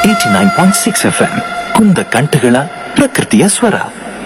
89.6 FM ಕುಂದ ಕಂಠಗಳ ಪ್ರಕೃತಿಯ ಸ್ವರ.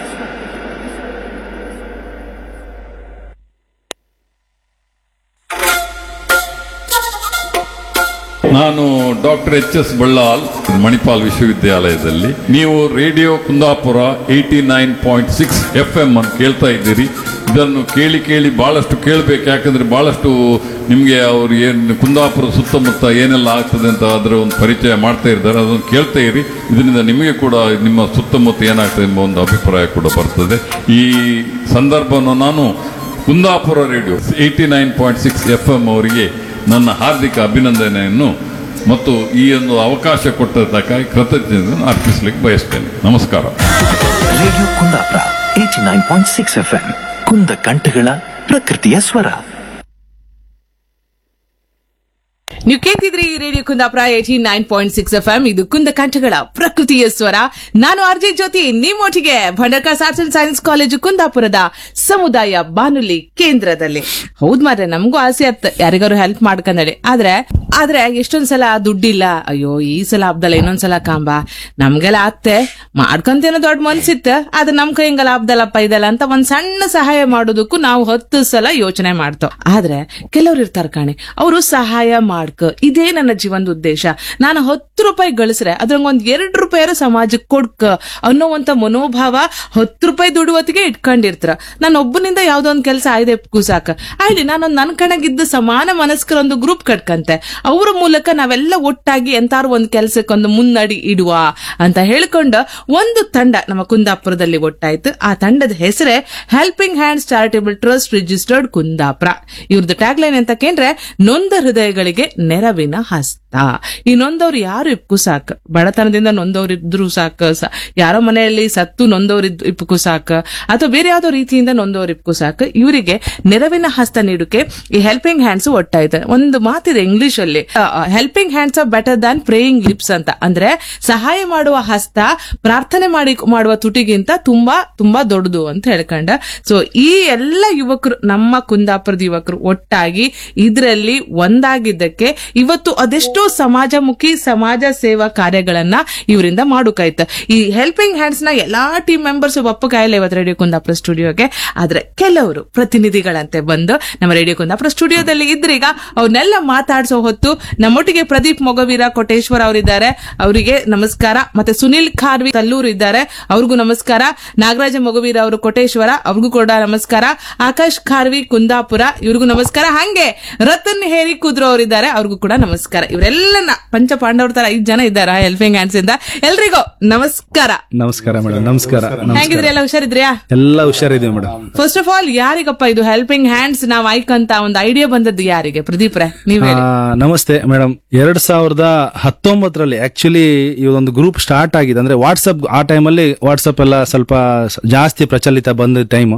ನಾನು ಡಾಕ್ಟರ್ ಎಚ್.ಎಸ್. ಬಳ್ಳಾಲ್, ಮಣಿಪಾಲ್ ವಿಶ್ವವಿದ್ಯಾಲಯದಲ್ಲಿ. ನೀವು ರೇಡಿಯೋ ಕುಂದಾಪುರ 89.6 FM ಅನ್ನು ಕೇಳ್ತಾ ಇದ್ದೀರಿ. ಇದನ್ನು ಕೇಳಿ ಕೇಳಿ ಬಹಳಷ್ಟು ಕೇಳಬೇಕು, ಯಾಕಂದ್ರೆ ಬಹಳಷ್ಟು ನಿಮಗೆ ಅವ್ರು ಏನು ಕುಂದಾಪುರ ಸುತ್ತಮುತ್ತ ಏನೆಲ್ಲ ಆಗ್ತದೆ ಅಂತ ಅದರ ಒಂದು ಪರಿಚಯ ಮಾಡ್ತಾ ಇದ್ದಾರೆ. ಅದನ್ನು ಕೇಳ್ತಾ ಇರಿ. ಇದರಿಂದ ನಿಮಗೆ ಕೂಡ ನಿಮ್ಮ ಸುತ್ತಮುತ್ತ ಏನಾಗ್ತದೆ ಎಂಬ ಒಂದು ಅಭಿಪ್ರಾಯ ಕೂಡ ಬರ್ತದೆ. ಈ ಸಂದರ್ಭವನ್ನು ನಾನು ಕುಂದಾಪುರ ರೇಡಿಯೋ 89.6 FM ಅವರಿಗೆ ನನ್ನ ಹಾರ್ದಿಕ ಅಭಿನಂದನೆಯನ್ನು ಮತ್ತು ಈ ಒಂದು ಅವಕಾಶ ಕೊಟ್ಟದ್ದಕ್ಕಾಗಿ ಕೃತಜ್ಞತೆಯನ್ನು ಅರ್ಪಿಸಲಿಕ್ಕೆ ಬಯಸ್ತೇನೆ. ನಮಸ್ಕಾರ. ರೇಡಿಯೋ ಕುಂದಾಪುರ 89.6 FM ಕುಂದ ಕಂಠಗಳ ಪ್ರಕೃತಿಯ ಸ್ವರ. ನೀವು ಕೇಳ್ತಿದ್ರಿ ರೇಡಿಯೋ ಕುಂದಾಪುರ 89.6 FM. ಇದು ಕುಂದ ಕಂಠಗಳ ಪ್ರಕೃತಿಯ ಸ್ವರ. ನಾನು RJ Jyothi, ನಿಮ್ಮೊಟ್ಟಿಗೆ Bhandarkar arts and science college ಕುಂದಾಪುರದ ಸಮುದಾಯ ಬಾನುಲಿ ಕೇಂದ್ರದಲ್ಲಿ. ಹೌದ್ ಮಾರ್ರೆ, ನಮಗೂ ಆಸೆ ಆಯ್ತು ಯಾರಿಗಾರು ಹೆಲ್ಪ್ ಮಾಡ್ಕೊಂಡೇಳಿ. ಆದ್ರೆ ಎಷ್ಟೊಂದ್ಸಲ ದುಡ್ಡಿಲ್ಲ, ಅಯ್ಯೋ ಈ ಸಲ ಹಬ್ದಲ್ಲ ಇನ್ನೊಂದ್ಸಲ ಕಾಂಬ, ನಮ್ಗೆಲ್ಲ ಆತ್ತೆ ಮಾಡ್ಕೊಂತೇನೋ ದೊಡ್ಡ ಮನ್ಸಿತ್ತು, ಆದ್ರೆ ನಮ್ ಕೈಂಗೆಲ್ಲ ಹಬ್ದಲ್ಲಪ್ಪ ಇದಲ್ಲ ಅಂತ ಒಂದ್ ಸಣ್ಣ ಸಹಾಯ ಮಾಡೋದಕ್ಕೂ ನಾವು 10 ಸಲ ಯೋಚನೆ ಮಾಡ್ತೇವ್. ಆದ್ರೆ ಕೆಲವ್ರು ಇರ್ತಾರ ಕಾಣಿ, ಅವರು ಸಹಾಯ ಮಾಡ್ಕ, ಇದೇ ನನ್ನ ಜೀವನದ ಉದ್ದೇಶ, ನಾನು 10 ರೂಪಾಯಿ ಗಳಿಸ್ರೆ ಅದ್ರಂಗ ಒಂದ್ 2 ರೂಪಾಯಿ ಸಮಾಜಕ್ಕೆ ಕೊಡ್ಕ ಅನ್ನೋವಂತ ಮನೋಭಾವ 10 ರೂಪಾಯಿ ದುಡುವತ್ತಿಗೆ ಇಟ್ಕೊಂಡಿರ್ತಾರ. ನಾನು ಒಬ್ಬನಿಂದ ಯಾವ್ದೋ ಒಂದ್ ಕೆಲಸ ಆಯ್ದೆ ಕೂಸಾಕ ಆಯ್ಲಿ, ನಾನೊಂದ್ ನನ್ ಕಣಗಿದ್ದ ಸಮಾನ ಮನಸ್ಕರ ಒಂದು ಗ್ರೂಪ್ ಕಟ್ಕಂತೆ, ಅವರ ಮೂಲಕ ನಾವೆಲ್ಲ ಒಟ್ಟಾಗಿ ಎಂತಾರು ಒಂದ್ ಕೆಲ್ಸಕ್ಕೊಂದು ಮುನ್ನಡಿ ಇಡುವ ಅಂತ ಹೇಳ್ಕೊಂಡು ಒಂದು ತಂಡ ನಮ್ಮ ಕುಂದಾಪುರದಲ್ಲಿ ಒಟ್ಟಾಯ್ತು. ಆ ತಂಡದ ಹೆಸರೇ helping hands charitable trust registered Kundapura. ಇವ್ರದ್ದು ಟ್ಯಾಗ್ ಲೈನ್ ಅಂತ ಕೇಂದ್ರೆ, ನೊಂದ ಹೃದಯಗಳಿಗೆ ನೆರವಿನ ಹಸ್ತ. ಈ ನೊಂದವ್ರು ಯಾರು ಇಪ್ಪು ಸಾಕು, ಬಡತನದಿಂದ ನೊಂದವ್ರಿದ್ರು ಸಾಕು, ಯಾರೋ ಮನೆಯಲ್ಲಿ ಸತ್ತು ನೊಂದವ್ರಿದ್ ಇಪ್ಪು ಸಾಕು, ಅಥವಾ ಬೇರೆ ಯಾವ್ದೋ ರೀತಿಯಿಂದ ನೊಂದವ್ರು ಇಪ್ಪು ಸಾಕು, ಇವರಿಗೆ ನೆರವಿನ ಹಸ್ತ ನೀಡಕ್ಕೆ ಈ ಹೆಲ್ಪಿಂಗ್ ಹ್ಯಾಂಡ್ಸ್ ಒಟ್ಟಾಯ್ತು. ಒಂದು ಮಾತಿದೆ ಇಂಗ್ಲಿಷ್ ಅಲ್ಲಿ, helping hands are better than praying lips ಅಂತ. ಅಂದ್ರೆ ಸಹಾಯ ಮಾಡುವ ಹಸ್ತ ಪ್ರಾರ್ಥನೆ ಮಾಡುವ ತುಟಿಗಿಂತ ತುಂಬಾ ತುಂಬಾ ದೊಡ್ಡದು ಅಂತ ಹೇಳ್ಕೊಂಡ. ಸೊ ಈ ಎಲ್ಲ ಯುವಕರು, ನಮ್ಮ ಕುಂದಾಪುರದ ಯುವಕರು ಒಟ್ಟಾಗಿ ಇದರಲ್ಲಿ ಒಂದಾಗಿದ್ದಕ್ಕೆ ಇವತ್ತು ಅದೆಷ್ಟೋ ಸಮಾಜಮುಖಿ ಸಮಾಜ ಸೇವಾ ಕಾರ್ಯಗಳನ್ನ ಇವರಿಂದ ಮಾಡೋಕಾಯ್ತು. ಈ ಹೆಲ್ಪಿಂಗ್ ಹ್ಯಾಂಡ್ಸ್ ನ ಎಲ್ಲಾ ಟೀಮ್ ಮೆಂಬರ್ಸ್ ಒಪ್ಪಕಾಯಿಲ್ಲ ಇವತ್ತು ರೇಡಿಯೋ ಕುಂದಾಪುರ ಸ್ಟುಡಿಯೋಗೆ. ಆದ್ರೆ ಕೆಲವರು ಪ್ರತಿನಿಧಿಗಳಂತೆ ಬಂದು ನಮ್ಮ ರೇಡಿಯೋ ಕುಂದಾಪುರ ಸ್ಟುಡಿಯೋದಲ್ಲಿ ಇದ್ರೀಗ ಅವ್ರನ್ನೆಲ್ಲ ಮಾತಾಡಿಸೋ ಹೊತ್ತು ನಮ್ಮೊಟ್ಟಿಗೆ ಪ್ರದೀಪ್ ಮೊಗವೀರ ಕೋಟೇಶ್ವರ ಅವರಿದ್ದಾರೆ, ಅವರಿಗೆ ನಮಸ್ಕಾರ. ಮತ್ತೆ ಸುನಿಲ್ ಖಾರ್ವಿ ತಲ್ಲೂರು ಇದ್ದಾರೆ, ಅವ್ರಿಗೂ ನಮಸ್ಕಾರ. ನಾಗರಾಜ ಮೊಗವೀರ ಅವರು ಕೋಟೇಶ್ವರ, ಅವ್ರಿಗೂ ಕೂಡ ನಮಸ್ಕಾರ. ಆಕಾಶ್ ಖಾರ್ವಿ ಕುಂದಾಪುರ, ಇವ್ರಿಗೂ ನಮಸ್ಕಾರ. ಹಂಗೆ ರತನ್ ಹೇರಿ ಕುದ್ರು ಅವರಿದ್ದಾರೆ, ಅವ್ರಿಗೂ ಕೂಡ ನಮಸ್ಕಾರ. ಇವರೆಲ್ಲನ ಪಂಚ ಪಾಂಡವ್ರ ತರ 5 ಜನ ಇದ್ದಾರ ಹೆಲ್ಪಿಂಗ್ ಹ್ಯಾಂಡ್ಸ್ ಇಂದ. ಎಲ್ರಿಗೂ ನಮಸ್ಕಾರ. ನಮಸ್ಕಾರ ಮೇಡಮ್. ನಮಸ್ಕಾರ. ಹೇಗಿದ್ರಿ? ಎಲ್ಲ ಹುಷಾರಿದ್ರಿಯಾ? ಎಲ್ಲ ಹುಷಾರಿದ್ದೀವಿ ಮೇಡಮ್. ಫಸ್ಟ್ ಆಫ್ ಆಲ್ ಯಾರಿಗಪ್ಪ ಇದು ಹೆಲ್ಪಿಂಗ್ ಹ್ಯಾಂಡ್ಸ್ ನಾವ್ ಆಯ್ಕಂತ ಒಂದು ಐಡಿಯಾ ಬಂದದ್ದು ಯಾರಿಗೆ? ಪ್ರದೀಪ್ ರೇ, ನೀವ್ ಹೇಳಿ. ನಮಸ್ತೆ ಮೇಡಮ್. 2019 ಆಕ್ಚುಲಿ ಈ ಒಂದು ಗ್ರೂಪ್ ಸ್ಟಾರ್ಟ್ ಆಗಿದೆ. ಅಂದ್ರೆ ವಾಟ್ಸ್ಆಪ್, ಆ ಟೈಮಲ್ಲಿ ವಾಟ್ಸ್ಆಪ್ ಎಲ್ಲ ಸ್ವಲ್ಪ ಜಾಸ್ತಿ ಪ್ರಚಲಿತ ಬಂದ ಟೈಮ್.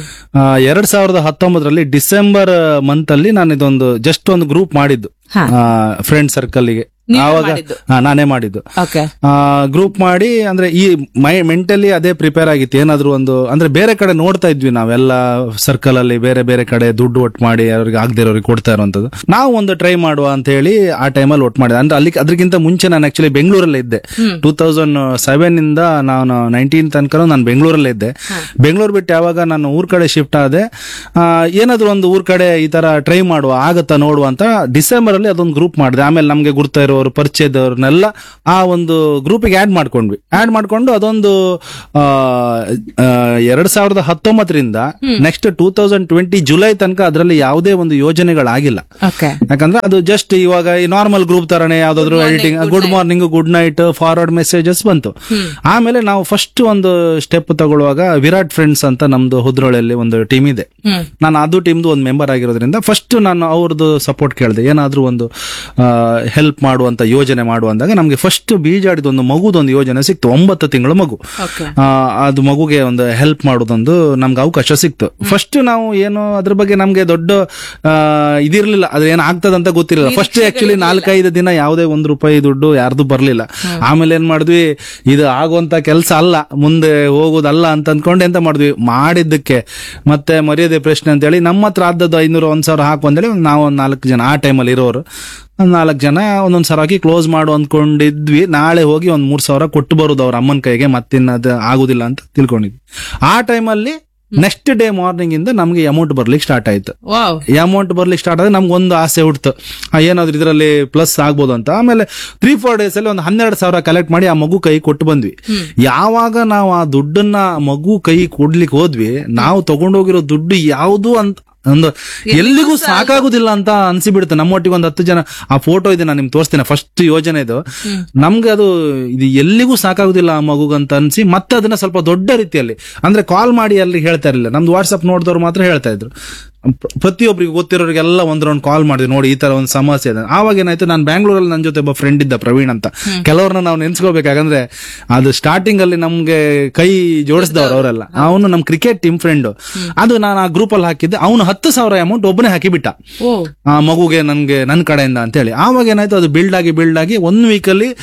2019 ಡಿಸೆಂಬರ್ ಮಂತ್ ಅಲ್ಲಿ ನಾನು ಇದೊಂದು ಜಸ್ಟ್ ಒಂದು ಗ್ರೂಪ್ ಮಾಡಿದ್ದು ಫ್ರೆಂಡ್ ಸರ್ಕಲ್ಗೆ. ಆವಾಗ ನಾನೇ ಮಾಡಿದ್ದು ಗ್ರೂಪ್ ಮಾಡಿ. ಅಂದ್ರೆ ಈ ಮೆಂಟಲಿ ಅದೇ ಪ್ರಿಪೇರ್ ಆಗಿತ್ತು, ಏನಾದ್ರು ಒಂದು ಅಂದ್ರೆ ಬೇರೆ ಕಡೆ ನೋಡ್ತಾ ಇದ್ವಿ ನಾವೆಲ್ಲ ಸರ್ಕಲ್ ಅಲ್ಲಿ, ಬೇರೆ ಬೇರೆ ಕಡೆ ದುಡ್ಡು ಒಟ್ಟು ಮಾಡಿ ಅವ್ರಿಗೆ ಆಗದೆ ಇರೋರಿಗೆ ಕೊಡ್ತಾ ಇರುವಂತದ್ದು. ನಾವು ಒಂದು ಟ್ರೈ ಮಾಡುವ ಅಂತ ಹೇಳಿ ಆ ಟೈಮಲ್ಲಿ ಒಟ್ಟು ಮಾಡಿದೆ. ಅಂದ್ರೆ ಅಲ್ಲಿ ಅದಕ್ಕಿಂತ ಮುಂಚೆ ನಾನು ಆಕ್ಚುಲಿ ಬೆಂಗಳೂರಲ್ಲೇ ಇದ್ದೆ. 2007 ಇಂದ ನಾನು 19 ತನಕ ನಾನು ಬೆಂಗಳೂರಲ್ಲೇ ಇದ್ದೆ. ಬೆಂಗಳೂರು ಬಿಟ್ಟು ಯಾವಾಗ ನಾನು ಊರ್ ಕಡೆ ಶಿಫ್ಟ್ ಆದೆ, ಏನಾದ್ರು ಒಂದು ಊರ್ ಕಡೆ ಈ ತರ ಟ್ರೈ ಮಾಡುವ ಆಗತ್ತಾ ನೋಡುವ ಅಂತ ಡಿಸೆಂಬರ್ ಅಲ್ಲಿ ಅದೊಂದು ಗ್ರೂಪ್ ಮಾಡಿದೆ. ಆಮೇಲೆ ನಮ್ಗೆ ಗುರ್ತಾ ಇರೋ ಪರಿಚಯದವ್ರನ್ನೆಲ್ಲ ಆ ಒಂದು ಗ್ರೂಪಿಗೆ ಆಡ್ ಮಾಡ್ಕೊಂಡು ಅದೊಂದು 2019 ನೆಕ್ಸ್ಟ್ 2020 ಜುಲೈ ತನಕ ಅದರಲ್ಲಿ ಯಾವುದೇ ಒಂದು ಯೋಜನೆಗಳಾಗಿಲ್ಲ. ಯಾಕಂದ್ರೆ ಅದು ಜಸ್ಟ್ ಇವಾಗ ಈ ನಾರ್ಮಲ್ ಗ್ರೂಪ್ ತರನೇ ಯಾವ್ದಾದ್ರು editing, good morning, good night, forward messages ಬಂತು. ಆಮೇಲೆ ನಾವು ಫಸ್ಟ್ ಒಂದು ಸ್ಟೆಪ್ ತಗೊಳ್ಳುವಾಗ ವಿರಾಟ್ ಫ್ರೆಂಡ್ಸ್ ಅಂತ ನಮ್ದು ಹುದ್ರೋಳಲ್ಲಿ ಒಂದು ಟೀಮ್ ಇದೆ. ನಾನು ಅದು ಟೀಮ್ದು ಒಂದು ಮೆಂಬರ್ ಆಗಿರೋದ್ರಿಂದ ಫಸ್ಟ್ ನಾನು ಅವ್ರದ್ದು ಸಪೋರ್ಟ್ ಕೇಳಿದೆ. ಏನಾದ್ರೂ ಒಂದು ಹೆಲ್ಪ್ ಮಾಡುವಂತ ಯೋಜನೆ ಮಾಡುವಂದಾಗ ನಮ್ಗೆ ಫಸ್ಟ್ ಬೀಜಾಡಿದ ಒಂದು ಮಗುದೊಂದು ಯೋಜನೆ ಸಿಕ್ತು. 9 ತಿಂಗಳ ಮಗು. ಅದು ಮಗುಗೆ ಒಂದು ಹೆಲ್ಪ್ ಮಾಡೋದೊಂದು ನಮ್ಗೆ ಅವಕಾಶ ಸಿಕ್ತು. ಫಸ್ಟ್ ನಾವು ಏನು ಅದ್ರ ಬಗ್ಗೆ ನಮ್ಗೆ ದೊಡ್ಡ ಇದಿರ್ಲಿಲ್ಲ, ಅದ್ರ ಏನ್ ಆಗ್ತದಂತ ಗೊತ್ತಿರಲಿಲ್ಲ. ಫಸ್ಟ್ ಆಕ್ಚುಲಿ 4-5 ದಿನ ಯಾವುದೇ ₹1 ದುಡ್ಡು ಯಾರ್ದು ಬರ್ಲಿಲ್ಲ. ಆಮೇಲೆ ಏನ್ ಮಾಡಿದ್ವಿ, ಇದು ಆಗುವಂತ ಕೆಲಸ ಅಲ್ಲ, ಮುಂದೆ ಹೋಗೋದಲ್ಲ ಅಂತ ಅಂದ್ಕೊಂಡು ಎಂತ ಮಾಡಿದ್ವಿ, ಮಾಡಿದ್ದಕ್ಕೆ ಮತ್ತೆ ಮರ್ಯಾದೆ ಪ್ರಶ್ನೆ ಅಂತ ಹೇಳಿ ನಮ್ಮ ಹತ್ರ ಆದದ್ದು 500-1000 ಹಾಕು ಅಂತೇಳಿ ನಾವು 4 ಜನ ಆ ಟೈಮಲ್ಲಿ ಇರೋರು ಒಂದ್ 4 ಜನ ಒಂದೊಂದ್ ಸರ ಹಾಕಿ ಕ್ಲೋಸ್ ಮಾಡು ಅಂದ್ಕೊಂಡಿದ್ವಿ. ನಾಳೆ ಹೋಗಿ ಒಂದ್ 3,000 ಕೊಟ್ಟು ಬರುದು ಅವ್ರ ಅಮ್ಮನ ಕೈಗೆ, ಮತ್ತಿನ್ನದು ಆಗುದಿಲ್ಲ ಅಂತ ತಿಳ್ಕೊಂಡಿದ್ವಿ. ಆ ಟೈಮಲ್ಲಿ ನೆಕ್ಸ್ಟ್ ಡೇ ಮಾರ್ನಿಂಗ್ ಇಂದ ನಮ್ಗೆ ಅಮೌಂಟ್ ಬರ್ಲಿಕ್ಕೆ ಸ್ಟಾರ್ಟ್ ಆಯ್ತು. ಅಮೌಂಟ್ ಬರ್ಲಿಕ್ಕೆ ಸ್ಟಾರ್ಟ್ ಆದ್ರೆ ನಮ್ಗೆ ಒಂದು ಆಸೆ ಹುಡ್ತು, ಏನಾದ್ರು ಇದರಲ್ಲಿ ಪ್ಲಸ್ ಆಗ್ಬೋದು ಅಂತ. ಆಮೇಲೆ 3-4 ಡೇಸ್ ಅಲ್ಲಿ ಒಂದು 12,000 ಕಲೆಕ್ಟ್ ಮಾಡಿ ಆ ಮಗು ಕೈ ಕೊಟ್ಟು ಬಂದ್ವಿ. ಯಾವಾಗ ನಾವು ಆ ದುಡ್ಡನ್ನ ಮಗು ಕೈ ಕೊಡ್ಲಿಕ್ಕೆ ಹೋದ್ವಿ, ನಾವು ತಗೊಂಡೋಗಿರೋ ದುಡ್ಡು ಯಾವುದು ಅಂತ ಒಂದು ಎಲ್ಲಿಗೂ ಸಾಕಾಗುದಿಲ್ಲ ಅಂತ ಅನ್ಸಿಬಿಡುತ್ತೆ. ನಮ್ಮೊಟ್ಟಿಗೆ ಒಂದು 10 ಜನ, ಆ ಫೋಟೋ ಇದೆ, ನಾನು ನಿಮ್ಗೆ ತೋರಿಸ್ತೇನೆ, ಫಸ್ಟ್ ಯೋಜನೆ ಇದು. ನಮ್ಗೆ ಅದು ಇದು ಎಲ್ಲಿಗೂ ಸಾಕಾಗುದಿಲ್ಲ ಆ ಮಗುಗಂತ ಅನ್ಸಿ ಮತ್ತೆ ಅದನ್ನ ಸ್ವಲ್ಪ ದೊಡ್ಡ ರೀತಿಯಲ್ಲಿ, ಅಂದ್ರೆ ಕಾಲ್ ಮಾಡಿ ಅಲ್ಲಿ ಹೇಳ್ತಾ ಇರಲಿಲ್ಲ, ನಮ್ದು ವಾಟ್ಸ್ಆಪ್ ನೋಡಿದವ್ರು ಮಾತ್ರ ಹೇಳ್ತಾ ಇದ್ರು. ಪ್ರತಿಯೊಬ್ಬರಿಗೆ ಗೊತ್ತಿರೋರಿಗೆಲ್ಲ ಒಂದ್ ರೌಂಡ್ ಕಾಲ್ ಮಾಡಿದ್ವಿ, ನೋಡಿ ಈ ತರ ಒಂದು ಸಮಸ್ಯೆ ಇದೆ. ಆವಾಗ ಏನಾಯ್ತು, ನಾನು ಬ್ಯಾಂಗ್ಳೂರಲ್ಲಿ ನನ್ನ ಜೊತೆ ಒಬ್ಬ ಫ್ರೆಂಡ್ ಇದ್ದ, ಪ್ರವೀಣ್ ಅಂತ. ಕೆಲವ್ರನ್ನ ನಾವು ನೆನ್ಸ್ಕೋಬೇಕಾಗಂದ್ರೆ ಅದು ಸ್ಟಾರ್ಟಿಂಗ್ ಅಲ್ಲಿ ನಮ್ಗೆ ಕೈ ಜೋಡಿಸಿದವ್ರು ಅವರೆಲ್ಲ. ಅವನು ನಮ್ ಕ್ರಿಕೆಟ್ ಟೀಮ್ ಫ್ರೆಂಡ್. ಅದು ನಾನು ಆ ಗ್ರೂಪ್ ಅಲ್ಲಿ ಹಾಕಿದ್ದೆ. ಅವನು 10,000 ಅಮೌಂಟ್ ಒಬ್ಬನೇ ಹಾಕಿಬಿಟ್ಟ ಆ ಮಗುಗೆ, ನನ್ಗೆ ನನ್ನ ಕಡೆಯಿಂದ ಅಂತ ಹೇಳಿ. ಆವಾಗ ಏನಾಯ್ತು, ಅದು ಬಿಲ್ಡ್ ಆಗಿ 1 ವೀಕ್ ಅಲ್ಲಿ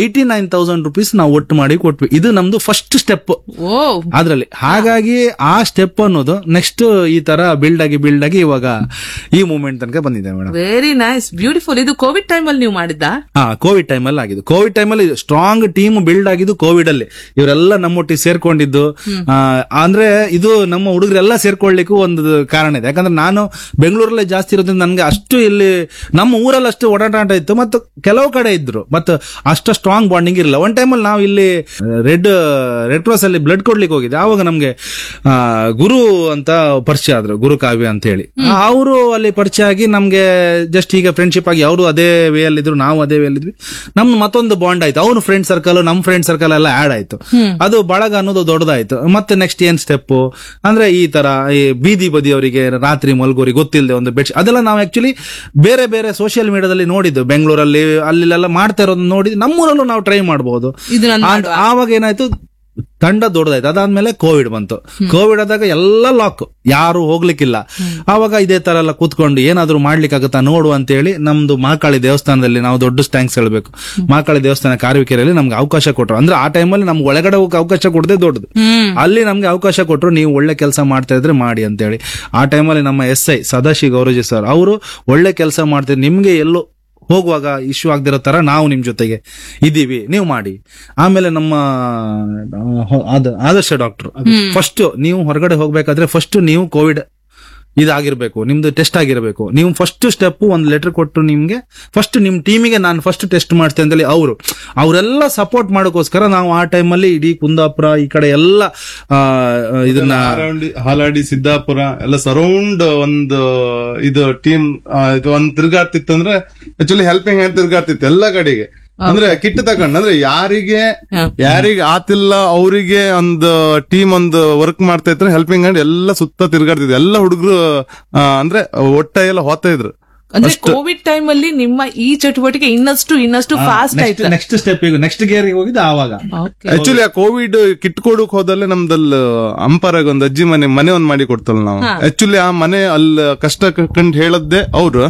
89,000 rupees ನಾವು ಒಟ್ಟು ಮಾಡಿ ಕೊಟ್ವಿ. ಇದು ನಮ್ದು ಫಸ್ಟ್ ಸ್ಟೆಪ್ ಅದ್ರಲ್ಲಿ. ಹಾಗಾಗಿ ಆ ಸ್ಟೆಪ್ ಅನ್ನೋದು ನೆಕ್ಸ್ಟ್ ಈ ತರ ಬಿಲ್ಡ್ ಆಗಿ ಇವಾಗ ಈ ಮೂಮೆಂಟ್ ತನಕ ಬಂದಿದೆ ಮೇಡಮ್. Very nice, beautiful. ಇದು ಕೋವಿಡ್ ಟೈಮ್ ಅಲ್ಲಿ ನೀವು ಮಾಡಿದ್ದ? ಕೋವಿಡ್ ಟೈಮ್ ಅಲ್ಲಿ ಆಗಿದ್ದು. ಕೋವಿಡ್ ಟೈಮ್ ಅಲ್ಲಿ ಸ್ಟ್ರಾಂಗ್ ಟೀಮ್ ಬಿಲ್ಡ್ ಆಗಿದ್ದು ಕೋವಿಡ್ ಅಲ್ಲಿ. ಇವರೆಲ್ಲ ನಮ್ಮೊಟ್ಟಿಗೆ ಸೇರ್ಕೊಂಡಿದ್ದು, ಅಂದ್ರೆ ಇದು ನಮ್ಮ ಹುಡುಗರೆಲ್ಲ ಸೇರ್ಕೊಳ್ಳಿಕ್ಕೂ ಒಂದು ಕಾರಣ ಇದೆ. ಯಾಕಂದ್ರೆ ನಾನು ಬೆಂಗಳೂರಲ್ಲೇ ಜಾಸ್ತಿ ಇರೋದ್ರಿಂದ ನನ್ಗೆ ಅಷ್ಟು ಇಲ್ಲಿ ನಮ್ಮ ಊರಲ್ಲಿ ಅಷ್ಟು ಓಡಾಟ ಇತ್ತು, ಮತ್ತು ಕೆಲವು ಕಡೆ ಇದ್ರು, ಬಟ್ ಅಷ್ಟು ಸ್ಟ್ರಾಂಗ್ ಬಾಂಡಿಂಗ್ ಇರಲಿಲ್ಲ. ಒನ್ ಟೈಮ್ ಅಲ್ಲಿ ನಾವು ಇಲ್ಲಿ ರೆಡ್ ಕ್ರಾಸ್ ಅಲ್ಲಿ ಬ್ಲಡ್ ಕೊಡ್ಲಿಕ್ಕೆ ಹೋಗಿದ್ದೆ. ಆವಾಗ ನಮ್ಗೆ ಗುರು ಅಂತ ಪರಿಚಯ ಆದ್ರು, ಗುರು ಕಾವ್ಯ ಅಂತ ಹೇಳಿ. ಅವರು ಅಲ್ಲಿ ಪರಿಚಯ ಆಗಿ ನಮ್ಗೆ ಜಸ್ಟ್ ಈಗ ಫ್ರೆಂಡ್ಶಿಪ್ ಆಗಿ, ಅವರು ಅದೇ ವೇ ಅಲ್ಲಿ ಇದ್ರು, ನಾವು ಅದೇ ವೇ ಅಲ್ಲಿ ಇದ್ವಿ. ನಮ್ ಮತ್ತೊಂದು ಬಾಂಡ್ ಆಯ್ತು. ಅವ್ರ ಫ್ರೆಂಡ್ ಸರ್ಕಲ್, ನಮ್ ಫ್ರೆಂಡ್ ಸರ್ಕಲ್ ಎಲ್ಲ ಆಡ್ ಆಯ್ತು. ಅದು ಬಳಗ ಅನ್ನೋದು ದೊಡ್ಡದಾಯ್ತು. ಮತ್ತೆ ನೆಕ್ಸ್ಟ್ ಏನ್ ಸ್ಟೆಪ್ ಅಂದ್ರೆ, ಈ ತರ ಈ ಬೀದಿ ಬದಿಯವರಿಗೆ ರಾತ್ರಿ ಮಲ್ಗೋರಿ ಗೊತ್ತಿಲ್ಲದೆ ಒಂದು ಬೆಡ್, ಅದೆಲ್ಲ ನಾವು ಆಕ್ಚುಲಿ ಬೇರೆ ಬೇರೆ ಸೋಷಿಯಲ್ ಮೀಡಿಯಾದಲ್ಲಿ ನೋಡಿದ್ದು. ಬೆಂಗಳೂರಲ್ಲಿ ಅಲ್ಲೆಲ್ಲ ಮಾಡ್ತಾ ಇರೋದು ನೋಡಿ ನಮ್ಮೂರಲ್ಲೂ ನಾವು ಟ್ರೈ ಮಾಡಬಹುದು. ಆವಾಗ ಏನಾಯ್ತು, ತಂಡ ದೊಡ್ಡದಾಯ್ತು. ಅದಾದ್ಮೇಲೆ ಕೋವಿಡ್ ಬಂತು. ಕೋವಿಡ್ ಆದಾಗ ಎಲ್ಲ ಲಾಕ್, ಯಾರು ಹೋಗ್ಲಿಕ್ಕಿಲ್ಲ. ಆವಾಗ ಇದೇ ತರ ಎಲ್ಲ ಕೂತ್ಕೊಂಡು ಏನಾದ್ರು ಮಾಡ್ಲಿಕ್ಕಾಗತ್ತಾ ನೋಡು ಅಂತ ಹೇಳಿ ನಮ್ದು ಮಹಾಕಾಳಿ ದೇವಸ್ಥಾನದಲ್ಲಿ, ನಾವು ದೊಡ್ಡ ಥ್ಯಾಂಕ್ಸ್ ಹೇಳ್ಬೇಕು, ಮಹಾಕಾಳಿ ದೇವಸ್ಥಾನ ಕಾರವಿಕೆರೆಯಲ್ಲಿ ನಮ್ಗೆ ಅವಕಾಶ ಕೊಟ್ಟರು. ಅಂದ್ರೆ ಆ ಟೈಮಲ್ಲಿ ನಮ್ಗೆ ಒಳಗಡೆ ಹೋಗಕ್ಕೆ ಅವಕಾಶ ಕೊಡದೆ ದೊಡ್ಡದು. ಅಲ್ಲಿ ನಮ್ಗೆ ಅವಕಾಶ ಕೊಟ್ಟರು, ನೀವು ಒಳ್ಳೆ ಕೆಲಸ ಮಾಡ್ತಾ ಇದ್ರೆ ಮಾಡಿ ಅಂತ ಹೇಳಿ. ಆ ಟೈಮಲ್ಲಿ ನಮ್ಮ SI ಸದಾಶಿವ ಗೌರಜಿ ಸರ್ ಅವರು ಒಳ್ಳೆ ಕೆಲಸ ಮಾಡ್ತಿದ್ರು, ನಿಮ್ಗೆ ಎಲ್ಲೋ ಹೋಗುವಾಗ ಇಶ್ಯೂ ಆಗದಿರೋ ತರ ನಾವು ನಿಮ್ ಜೊತೆಗೆ ಇದ್ದೀವಿ, ನೀವು ಮಾಡಿ. ಆಮೇಲೆ ನಮ್ಮ ಆದರ್ಶ ಡಾಕ್ಟರ್, ಫಸ್ಟ್ ನೀವು ಹೊರಗಡೆ ಹೋಗ್ಬೇಕಾದ್ರೆ ಫಸ್ಟ್ ನೀವು ಕೋವಿಡ್ ಇದಾಗಿರ್ಬೇಕು, ನಿಮ್ದು ಟೆಸ್ಟ್ ಆಗಿರ್ಬೇಕು. ನೀವು ಫಸ್ಟ್ ಸ್ಟೆಪ್ ಒಂದು ಲೆಟರ್ ಕೊಟ್ಟು ನಿಮ್ಗೆ ಫಸ್ಟ್ ನಿಮ್ ಟೀಮಿಗೆ ನಾನು ಫಸ್ಟ್ ಟೆಸ್ಟ್ ಮಾಡ್ತೇನೆ ಅಂತೇಳಿ ಅವರೆಲ್ಲ ಸಪೋರ್ಟ್ ಮಾಡೋಕೋಸ್ಕರ ನಾವು ಆ ಟೈಮಲ್ಲಿ ಇಡೀ ಕುಂದಾಪುರ ಈ ಕಡೆ ಎಲ್ಲ ಇದನ್ನ ಹಾಲಾಡಿ ಸಿದ್ದಾಪುರ ಎಲ್ಲ ಸರೌಂಡ್ ಒಂದು ಇದು ಟೀಮ್ ಒಂದ್ ತಿರ್ಗಾಡ್ತಿತ್ತು. ಅಂದ್ರೆ ಆಕ್ಚುಲಿ ಹೆಲ್ಪಿಂಗ್ ಹ್ಯಾಂಡ್ ತಿರ್ಗಾಡ್ತಿತ್ತು ಎಲ್ಲ ಕಡೆಗೆ. ಅಂದ್ರೆ ಕಿಟ್ ತಕೊಂಡ್, ಅಂದ್ರೆ ಯಾರಿಗೆ ಆತಿಲ್ಲ ಅವರಿಗೆ ಒಂದು ಟೀಮ್ ಒಂದು ವರ್ಕ್ ಮಾಡ್ತಾ ಇದ್ರೆ ಹೆಲ್ಪಿಂಗ್ ಹ್ಯಾಂಡ್ ಎಲ್ಲ ಸುತ್ತ ತಿರ್ಗಾಡ್ತಿದ್ರು. ಎಲ್ಲ ಹುಡುಗರು ಅಂದ್ರೆ ಒಟ್ಟ ಎಲ್ಲ ಹೋಗ್ತಾ ಇದ್ರು. ಅಂದ್ರೆ ಕೋವಿಡ್ ಟೈಮ್ ಅಲ್ಲಿ ನಿಮ್ಮ ಈ ಚಟುವಟಿಕೆ ಇನ್ನಷ್ಟು ಫಾಸ್ಟ್ ಆಯ್ತು. ನೆಕ್ಸ್ಟ್ ಸ್ಟೆಪ್ ನೆಕ್ಸ್ಟ್ ಗೇರ್ ಹೋಗಿದ್ದು ಆವಾಗ. ಆಕ್ಚುಲಿ ಆ ಕೋವಿಡ್ ಕಿಟ್ ಕೊಡಕ್ ಹೋದಲ್ಲೇ ನಮ್ದಲ್ಲಿ ಅಂಪರಾಗ ಒಂದು ಅಜ್ಜಿ ಮನೆ ಒಂದ್ ಮಾಡಿ ಕೊಡ್ತಲ್ಲ ನಾವು. ಆಕ್ಚುಲಿ ಆ ಮನೆ ಅಲ್ಲಿ ಕಷ್ಟ ಕಂಡು ಹೇಳದ್ದೆ ಅವ್ರು.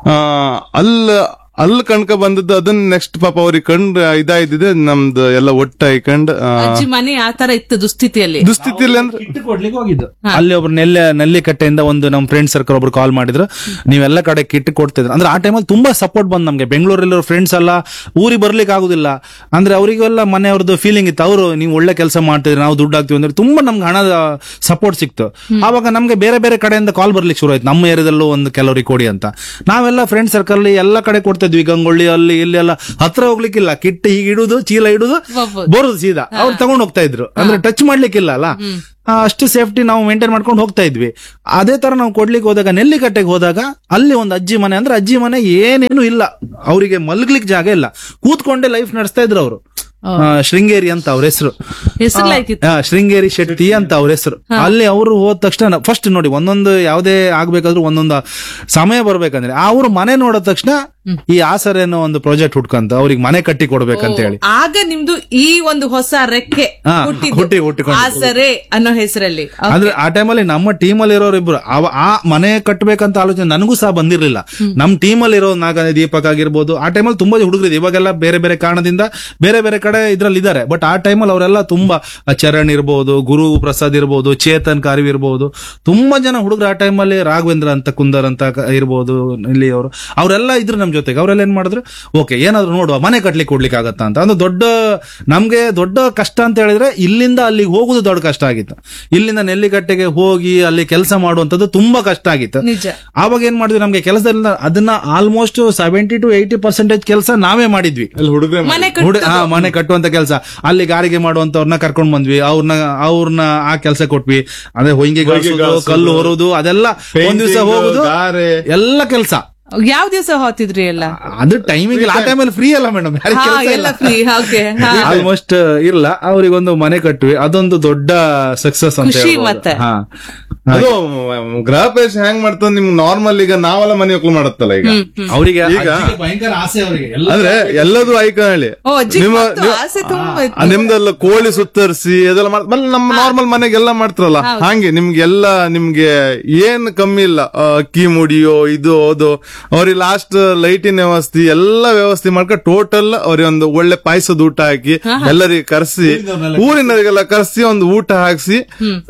ಅಲ್ಲಿ ಕಣ್ಕ ಬಂದದ್ದು, ಅದನ್ನ ನೆಕ್ಸ್ಟ್ ಪಾಪ ಅವ್ರಿಗೆ ಕಂಡು ಇದಾಯ್ದಿದೆ ನಮ್ದು ಎಲ್ಲ ಒಟ್ಟಾಗಿ ಕಂಡು. ಮನೆ ಆ ತರ ಇತ್ತು ದುಸ್ಥಿತಿಯಲ್ಲಿ ಅಂದ್ರೆ ಕಿಟ್ ಕೊಡ್ಲಿಕ್ಕೆ ಹೋಗಿದ್ದು. ಅಲ್ಲಿ ಒಬ್ರು ನೆಲ್ಲಿಕಟ್ಟೆಯಿಂದ ಒಂದು ನಮ್ಮ ಫ್ರೆಂಡ್ ಸರ್ಕಲ್ ಒಬ್ರು ಕಾಲ್ ಮಾಡಿದ್ರು, ನೀವೆಲ್ಲ ಕಡೆ ಕಿಟ್ ಕೊಡ್ತಿದ್ರು. ಅಂದ್ರೆ ಆ ಟೈಮಲ್ಲಿ ತುಂಬಾ ಸಪೋರ್ಟ್ ಬಂದ್ ನಮ್ಗೆ. ಬೆಂಗಳೂರಲ್ಲಿರೋ ಫ್ರೆಂಡ್ಸ್ ಎಲ್ಲ ಊರಿಗೆ ಬರ್ಲಿಕ್ಕೆ ಆಗುದಿಲ್ಲ ಅಂದ್ರೆ ಅವರಿಗೆಲ್ಲ ಮನೆಯವ್ರದ್ದು ಫೀಲಿಂಗ್ ಇತ್ತು. ಅವರು ನೀವು ಒಳ್ಳೆ ಕೆಲಸ ಮಾಡ್ತಿದ್ರಿ, ನಾವು ದುಡ್ಡು ಹಾಕ್ತಿವಿ ಅಂದ್ರೆ ತುಂಬಾ ನಮ್ಗೆ ಹಣದ ಸಪೋರ್ಟ್ ಸಿಕ್ತು. ಆವಾಗ ನಮ್ಗೆ ಬೇರೆ ಬೇರೆ ಕಡೆಯಿಂದ ಕಾಲ್ ಬರ್ಲಿಕ್ಕೆ ಶುರು ಆಯ್ತು, ನಮ್ಮ ಏರಿಯಾದಲ್ಲೂ ಒಂದು ಕೆಲವರಿಗೆ ಕೊಡಿ ಅಂತ. ನಾವೆಲ್ಲ ಫ್ರೆಂಡ್ ಸರ್ಕಲ್ ಎಲ್ಲ ಕಡೆ ಕೊಡ್ತಿದ್ವಿ. ಗಂಗೊಳ್ಳಿ ಅಲ್ಲಿ ಇಲ್ಲಿ ಎಲ್ಲ ಹತ್ರ ಹೋಗ್ಲಿಕ್ಕಿಲ್ಲ, ಕಿಟ್ ಹೀಗೆ ಇಡುದು, ಚೀಲ ಇಡುದು, ಬರುದು ಸೀದಾ. ಅವ್ರು ತಗೊಂಡ್ ಹೋಗ್ತಾ ಇದ್ರು, ಅಂದ್ರೆ ಟಚ್ ಮಾಡ್ಲಿಕ್ಕಿಲ್ಲ ಅಲ್ಲ, ಅಷ್ಟು ಸೇಫ್ಟಿ ನಾವು ಮೇಂಟೈನ್ ಮಾಡ್ಕೊಂಡು ಹೋಗ್ತಾ ಇದ್ವಿ. ಅದೇ ತರ ನಾವು ಕೊಡ್ಲಿಕ್ಕೆ ಹೋದಾಗ, ನೆಲ್ಲಿಕಟ್ಟೆಗೆ ಹೋದಾಗ ಅಲ್ಲಿ ಒಂದು ಅಜ್ಜಿ ಮನೆ, ಅಂದ್ರೆ ಅಜ್ಜಿ ಮನೆ ಏನೇನು ಇಲ್ಲ, ಅವರಿಗೆ ಮಲ್ಗ್ಲಿಕ್ಕೆ ಜಾಗ ಇಲ್ಲ, ಕೂತ್ಕೊಂಡೇ ಲೈಫ್ ನಡೆಸ್ತಾ ಇದ್ರು ಅವರು. ಶೃಂಗೇರಿ ಅಂತ ಅವ್ರ ಹೆಸರು, ಶೃಂಗೇರಿ ಶೆಟ್ಟಿ ಅಂತ ಅವ್ರ ಹೆಸರು. ಅಲ್ಲಿ ಅವರು ಹೋದ ತಕ್ಷಣ ಫಸ್ಟ್ ನೋಡಿ, ಒಂದೊಂದು ಯಾವುದೇ ಆಗ್ಬೇಕಾದ್ರೂ ಒಂದೊಂದು ಸಮಯ ಬರ್ಬೇಕಂದ್ರೆ ಅವ್ರು ಮನೆ ನೋಡಿದ ತಕ್ಷಣ ಈ ಆಸರೆ ಅನ್ನೋ ಒಂದು ಪ್ರಾಜೆಕ್ಟ್ ಹುಡ್ಕಂತ ಅವ್ರಿಗೆ ಮನೆ ಕಟ್ಟಿ ಕೊಡ್ಬೇಕಂತ ಹೇಳಿ, ಆಗ ನಿಮ್ದು ಈ ಒಂದು ಹೊಸ ರೆಕ್ಕೆ ಆಸರೆ ಅನ್ನೋ ಹೆಸರಲ್ಲಿ. ಅಂದ್ರೆ ಆ ಟೈಮಲ್ಲಿ ನಮ್ಮ ಟೀಮಲ್ಲಿ ಇರೋರು ಇಬ್ರು ಆ ಮನೆ ಕಟ್ಟಬೇಕಂತ ಆಲೋಚನೆ ನನಗೂ ಸಹ ಬಂದಿರ್ಲಿಲ್ಲ. ನಮ್ ಟೀಮಲ್ಲಿ ಇರೋ ನಾಗ ದೀಪಕ್ ಆಗಿರ್ಬೋದು, ಆ ಟೈಮಲ್ಲಿ ತುಂಬಾ ಹುಡುಗರಿದೆ. ಇವಾಗೆಲ್ಲ ಬೇರೆ ಬೇರೆ ಕಾರಣದಿಂದ ಬೇರೆ ಬೇರೆ ಕಡೆ ಇದ್ರಲ್ಲಿ ಇದಾರೆ. ಬಟ್ ಆ ಟೈಮಲ್ಲಿ ಅವರೆಲ್ಲ ತುಂಬಾ ಚರಣ್ ಇರ್ಬೋದು, ಗುರು ಪ್ರಸಾದ್ ಇರ್ಬೋದು, ಚೇತನ್ ಕಾರ್ವಿ ಇರ್ಬೋದು, ತುಂಬಾ ಜನ ಹುಡುಗರು ಆ ಟೈಮಲ್ಲಿ, ರಾಘವೇಂದ್ರ ಅಂತ ಕುಂದರ್ ಅಂತ ಇರ್ಬೋದು ಇಲ್ಲಿ ಅವರು, ಅವರೆಲ್ಲ ಇದ್ರು ನಮ್ ಜೊತೆಗೆ. ಅವರೆಲ್ಲ ಏನ್ ಮಾಡಿದ್ರು, ಓಕೆ ಏನಾದ್ರು ನೋಡುವ ಮನೆ ಕಟ್ಲಿಕ್ಕೆ ಕೊಡ್ಲಿಕ್ಕೆ ಆಗತ್ತಾ ಅಂತ. ಅಂದ್ರೆ ನಮ್ಗೆ ದೊಡ್ಡ ಕಷ್ಟ ಅಂತ ಹೇಳಿದ್ರೆ ಇಲ್ಲಿಂದ ಅಲ್ಲಿಗೆ ಹೋಗುದು ದೊಡ್ಡ ಕಷ್ಟ ಆಗಿತ್ತು. ಇಲ್ಲಿಂದ ನೆಲ್ಲಿಗಟ್ಟೆಗೆ ಹೋಗಿ ಅಲ್ಲಿ ಕೆಲಸ ಮಾಡುವಂತದ್ದು ತುಂಬಾ ಕಷ್ಟ ಆಗಿತ್ತು. ಆವಾಗ ಏನ್ ಮಾಡಿದ್ವಿ, ನಮ್ಗೆ ಕೆಲಸದಿಂದ ಅದನ್ನ ಆಲ್ಮೋಸ್ಟ್ 70 to 80% ಕೆಲಸ ನಾವೇ ಮಾಡಿದ್ವಿ. ಮನೆ ಕಟ್ಟುವಂತ ಕೆಲಸ, ಅಲ್ಲಿ ಗಾರಿಗೆ ಮಾಡುವಂತವ್ರನ್ನ ಕರ್ಕೊಂಡ್ ಬಂದ್ವಿ, ಅವ್ರನ್ನ ಆ ಕೆಲಸ ಕೊಟ್ವಿ. ಅದೇ ಹೊಂಗೆ ಕಲ್ಲು ಹೊರೋದು, ಅದೆಲ್ಲ ಒಂದ್ ದಿವಸ ಹೋಗುದು, ಎಲ್ಲ ಕೆಲಸ. ಯಾವ ದಿವಸ ಹೋಗ್ತಿದ್ರಿ ಎಲ್ಲ? ಅದು ಟೈಮಿಂಗ್ ಆ ಟೈಮಲ್ಲಿ ಫ್ರೀ ಅಲ್ಲ ಮೇಡಮ್, ಆಲ್ಮೋಸ್ಟ್ ಇಲ್ಲ. ಅವ್ರಿಗೊಂದು ಮನೆ ಕಟ್ವಿ, ಅದೊಂದು ದೊಡ್ಡ ಸಕ್ಸಸ್ ಅಂತ ಮತ್ತೆ. ಅದು ಗೃಹ ಪ್ರವೇಶ ಹೆಂಗ್ ಮಾಡ್ತದ, ನಿಮ್ಗೆ ನಾರ್ಮಲ್ ಈಗ ನಾವೆಲ್ಲ ಮನೆ ಒಕ್ಕಲು ಮಾಡತ್ತಲ್ಲ, ಈಗ ಅವರಿಗೆ ಈಗ ಭಯಂಕರ ಆಸೆ ಅವರಿಗೆ, ಅಂದ್ರೆ ಎಲ್ಲದೂ ಐಕಣಿ ನಿಮ್ದೆಲ್ಲ ಕೋಳಿ ಸುತ್ತರಿಸಿ ಅದೆಲ್ಲ ನಮ್ಮ ನಾರ್ಮಲ್ ಮನೆಗೆಲ್ಲ ಮಾಡ್ತಾರಲ್ಲ, ಹಾಗೆ ನಿಮ್ಗೆ ಏನ್ ಕಮ್ಮಿ ಇಲ್ಲ. ಅಕ್ಕಿ ಮುಡಿಯೋ ಇದು ಅದು, ಅವ್ರಿಗೆ ಲಾಸ್ಟ್ ಲೈಟಿನ ವ್ಯವಸ್ಥೆ ಎಲ್ಲ ವ್ಯವಸ್ಥೆ ಮಾಡ್ಕೊಂಡು ಟೋಟಲ್ ಅವ್ರಿಗೆ ಒಂದು ಒಳ್ಳೆ ಪಾಯಸದ ಊಟ ಹಾಕಿ ಎಲ್ಲರಿಗೆ ಕರೆಸಿ, ಊರಿನವರಿಗೆಲ್ಲ ಕರೆಸಿ ಒಂದು ಊಟ ಹಾಕ್ಸಿ,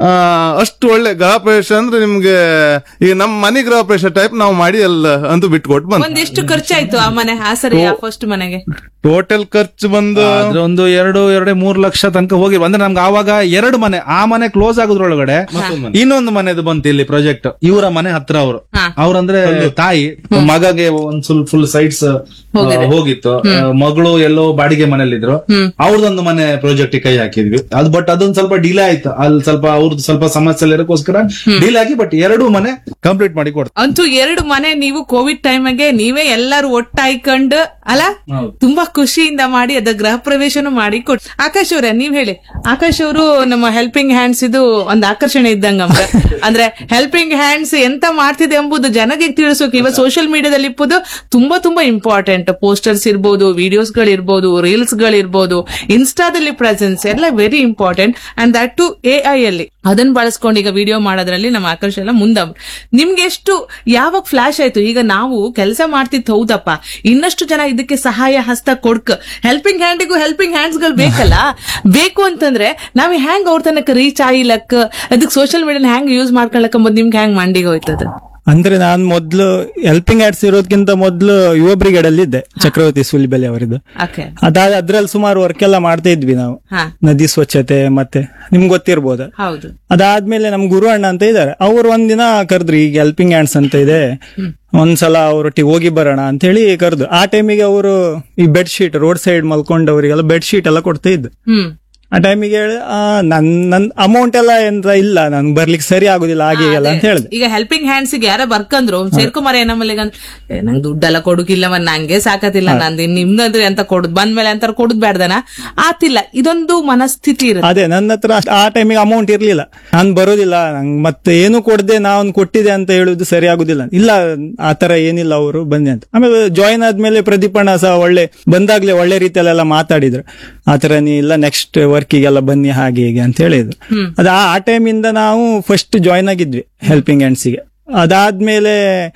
ಅಷ್ಟು ಒಳ್ಳೆ ಗೃಹ ಪ್ರವೇಶ ಅಂದ್ರೆ ನಿಮ್ಗೆ ಈಗ ನಮ್ಮ ಮನೆ ಗೃಹ ಪ್ರವೇಶ ಟೈಪ್ ನಾವು ಮಾಡಿ ಎಲ್ಲ ಅಂತೂ ಬಿಟ್ಕೊಟ್ಟು ಬಂದ್. ಎಷ್ಟು ಖರ್ಚಾಯ್ತು ಆ ಮನೆ ಹಾಸರಿ ಫಸ್ಟ್ ಮನೆಗೆ? ಟೋಟಲ್ ಖರ್ಚು ಬಂದು ಒಂದು 2-3 ಲಕ್ಷ ತನಕ ಹೋಗಿ ಅಂದ್ರೆ ನಮ್ಗೆ ಆವಾಗ 2 ಮನೆ, ಆ ಮನೆ ಕ್ಲೋಸ್ ಆಗೋದ್ರೊಳಗಡೆ ಇನ್ನೊಂದು ಮನೆದು ಬಂತು ಇಲ್ಲಿ ಪ್ರಾಜೆಕ್ಟ್. ಇವರ ಮನೆ ಹತ್ರ ಅವ್ರಂದ್ರೆ ತಾಯಿ ಮಗಗೆ ಒಂದ್ ಫುಲ್ ಸೈಡ್ಸ್ ಹೋಗಿತ್ತು, ಮಗಳು ಎಲ್ಲೋ ಬಾಡಿಗೆ ಮನೇಲಿದ್ರು, ಅವ್ರದೊಂದು ಮನೆ ಪ್ರಾಜೆಕ್ಟ್ ಕೈ ಹಾಕಿದ್ವಿ. ಬಟ್ ಅದೊಂದ್ ಸ್ವಲ್ಪ ಡಿಲೇ ಆಯ್ತು, ಅಲ್ಲಿ ಸ್ವಲ್ಪ ಅವ್ರದ್ದು ಸ್ವಲ್ಪ ಸಮಸ್ಯೆ ಇರೋಕ್ಕೋಸ್ಕರ ಡಿಲೇ ಆಗಿ, ಬಟ್ 2 ಮನೆ ಕಂಪ್ಲೀಟ್ ಮಾಡಿ ಕೊಡ್ತಾರೆ. ಅಂತೂ 2 ಮನೆ ನೀವು ಕೋವಿಡ್ ಟೈಮ್ಗೆ ನೀವೇ ಎಲ್ಲರೂ ಒಟ್ಟಾಯ್ಕೊಂಡು ಅಲ್ಲ, ತುಂಬಾ ಖುಷಿಯಿಂದ ಮಾಡಿ ಅದ ಗೃಹ ಪ್ರವೇಶನು ಮಾಡಿ ಕೊಟ್ಟು. ಆಕಾಶ್ ಅವರೇ ನೀವ್ ಹೇಳಿ. ಆಕಾಶ್ ಅವರು ನಮ್ಮ ಹೆಲ್ಪಿಂಗ್ ಹ್ಯಾಂಡ್ಸ್ ಇದು ಒಂದು ಆಕರ್ಷಣೆ ಇದ್ದಂಗ, ಅಂದ್ರೆ ಹೆಲ್ಪಿಂಗ್ ಹ್ಯಾಂಡ್ಸ್ ಎಂತ ಮಾಡ್ತಿದೆ ಎಂಬುದು ಜನಗೆ ತಿಳಿಸೋಕೆ ಇವಾಗ ಸೋಷಿಯಲ್ ಮೀಡಿಯಾದಲ್ಲಿ ಇಪ್ಪುದು ತುಂಬಾ ಇಂಪಾರ್ಟೆಂಟ್. ಪೋಸ್ಟರ್ಸ್ ಇರ್ಬೋದು, ವಿಡಿಯೋಸ್ ಗಳಿರ್ಬೋದು, ರೀಲ್ಸ್ ಗಳಿರ್ಬೋದು, ಇನ್ಸ್ಟಾದಲ್ಲಿ ಪ್ರೆಸೆನ್ಸ್ ಎಲ್ಲ very important. And that to AI ಅಲ್ಲಿ ಅದನ್ನ ಬಳಸ್ಕೊಂಡು ಈಗ ವಿಡಿಯೋ ಮಾಡೋದ್ರಲ್ಲಿ ನಮ್ಮ ಆಕರ್ಷ ಎಲ್ಲ ಮುಂದವ್ರು. ನಿಮ್ಗೆ ಎಷ್ಟು ಯಾವಾಗ ಫ್ಲಾಶ್ ಆಯ್ತು, ಈಗ ನಾವು ಕೆಲಸ ಮಾಡ್ತಿತ್ತು ಹೌದಪ್ಪ, ಇನ್ನಷ್ಟು ಜನ ಇದಕ್ಕೆ ಸಹಾಯ ಹಸ್ತ ಕೊಡ್ಕ, ಹೆಲ್ಪಿಂಗ್ ಹ್ಯಾಂಡಿಗೂ ಹೆಲ್ಪಿಂಗ್ ಹ್ಯಾಂಡ್ಸ್ ಗಳು ಬೇಕಲ್ಲ, ಬೇಕು ಅಂತಂದ್ರೆ ನಾವ್ ಹ್ಯಾಂಗ್ ಅವ್ರ ತನಕ ರೀಚ್ ಆಗಿಲಕ್ಕ, ಅದಕ್ಕೆ ಸೋಷಿಯಲ್ ಮೀಡಿಯಾ ಹ್ಯಾಂಗ್ ಯೂಸ್ ಮಾಡ್ಕೊಳಕ್ ನಿಮ್ಗೆ ಹ್ಯಾಂಗ್ ಮಂಡಿಗೆ ಹೋಯ್ತದ? ಅಂದ್ರೆ ನಾನ್ ಮೊದ್ಲು ಹೆಲ್ಪಿಂಗ್ ಹ್ಯಾಂಡ್ಸ್ ಇರೋದಕ್ಕಿಂತ ಮೊದ್ಲು ಯುವ ಬ್ರಿಗೇಡ್ ಅಲ್ಲಿ ಇದ್ದೆ, ಚಕ್ರವರ್ತಿ ಸುಲಿಬೆಲೆ ಅವರಿದ್ದು. ಅದ್ರಲ್ಲಿ ಸುಮಾರು ವರ್ಕ್ ಎಲ್ಲ ಮಾಡ್ತಾ ಇದ್ವಿ ನಾವು, ನದಿ ಸ್ವಚ್ಛತೆ ಮತ್ತೆ ನಿಮ್ಗೆ ಗೊತ್ತಿರ್ಬೋದು. ಅದಾದ್ಮೇಲೆ ನಮ್ ಗುರು ಅಣ್ಣ ಅಂತ ಇದಾರೆ, ಅವ್ರು ಒಂದಿನ ಕರೆದ್ರು, ಈಗ ಹೆಲ್ಪಿಂಗ್ ಹ್ಯಾಂಡ್ಸ್ ಅಂತ ಇದೆ, ಒಂದ್ಸಲ ಅವ್ರೊಟ್ಟಿಗೆ ಹೋಗಿ ಬರೋಣ ಅಂತ ಹೇಳಿ ಕರೆದು. ಆ ಟೈಮಿಗೆ ಅವರು ಈ bed sheet road side ಮಲ್ಕೊಂಡವರಿಗೆಲ್ಲ bed sheet ಎಲ್ಲ ಕೊಡ್ತಾ ಇದ್ದು. ಆ ಟೈಮಿಗೆ ಹೇಳಿ ನನ್ ಅಮೌಂಟ್ ಎಲ್ಲ ಎಂತ ಇಲ್ಲ, ನನ್ಗೆ ಬರ್ಲಿಕ್ಕೆ ಸರಿ ಆಗುದಿಲ್ಲ ಹಾಗೆ ಎಲ್ಲ ಅಂತ ಹೇಳಿದೆ. ಈಗ ಹೆಲ್ಪಿಂಗ್ ಹ್ಯಾಂಡ್ಸ್ ಯಾರ ಬರ್ಕಂದ್ರು ಸೇರ್ಕುಮಾರ ಏನಮ್ಮಲ್ಲಿಗ ನಂಗೆ ದುಡ್ಡೆಲ್ಲ ಕೊಡುಕಿಲ್ಲ, ನಂಗೆ ಸಾಕತಿಲ್ಲ, ನಂದು ನಿಮ್ದಂದ್ರೆ ಅಂತ ಕೊಡುದು ಬಂದ್ಮೇಲೆ ಅಂತ ಕೊಡುದ್ ಬೇಡ್ದನ ಆತಿಲ್ಲ, ಇದೊಂದು ಮನಸ್ಥಿತಿ ಇರುತ್ತೆ. ಅದೇ ನನ್ನ ಹತ್ರ ಆ ಟೈಮಿಗೆ ಅಮೌಂಟ್ ಇರ್ಲಿಲ್ಲ, ನಾನ್ ಬರೋದಿಲ್ಲ, ನಂಗೆ ಮತ್ತೆ ಏನು ಕೊಡದೆ ನಾನ್ ಕೊಟ್ಟಿದೆ ಅಂತ ಹೇಳುದು ಸರಿ ಆಗುದಿಲ್ಲ. ಇಲ್ಲ ಆತರ ಏನಿಲ್ಲ, ಅವರು ಬಂದೆ ಅಂತ. ಆಮೇಲೆ ಜಾಯಿನ್ ಆದ್ಮೇಲೆ ಪ್ರದೀಪಣ್ಣ ಸಹ ಬಂದಾಗ್ಲೇ ಒಳ್ಳೆ ರೀತಿಯಲ್ಲೆಲ್ಲ ಮಾತಾಡಿದ್ರು, ಆತರ ನೀ ಇಲ್ಲ ನೆಕ್ಸ್ಟ್ ವರ್ಕಿಗೆಲ್ಲ ಬನ್ನಿ ಹಾಗೆ ಹೀಗೆ ಅಂತ ಹೇಳಿದ್ರು. ಅದ ಆ ಟೈಮಿಂದ ನಾವು ಫಸ್ಟ್ ಜಾಯಿನ್ ಆಗಿದ್ವಿ ಹೆಲ್ಪಿಂಗ್ ಹ್ಯಾಂಡ್ಸಿಗೆ. ಅದಾದ್ಮೇಲೆ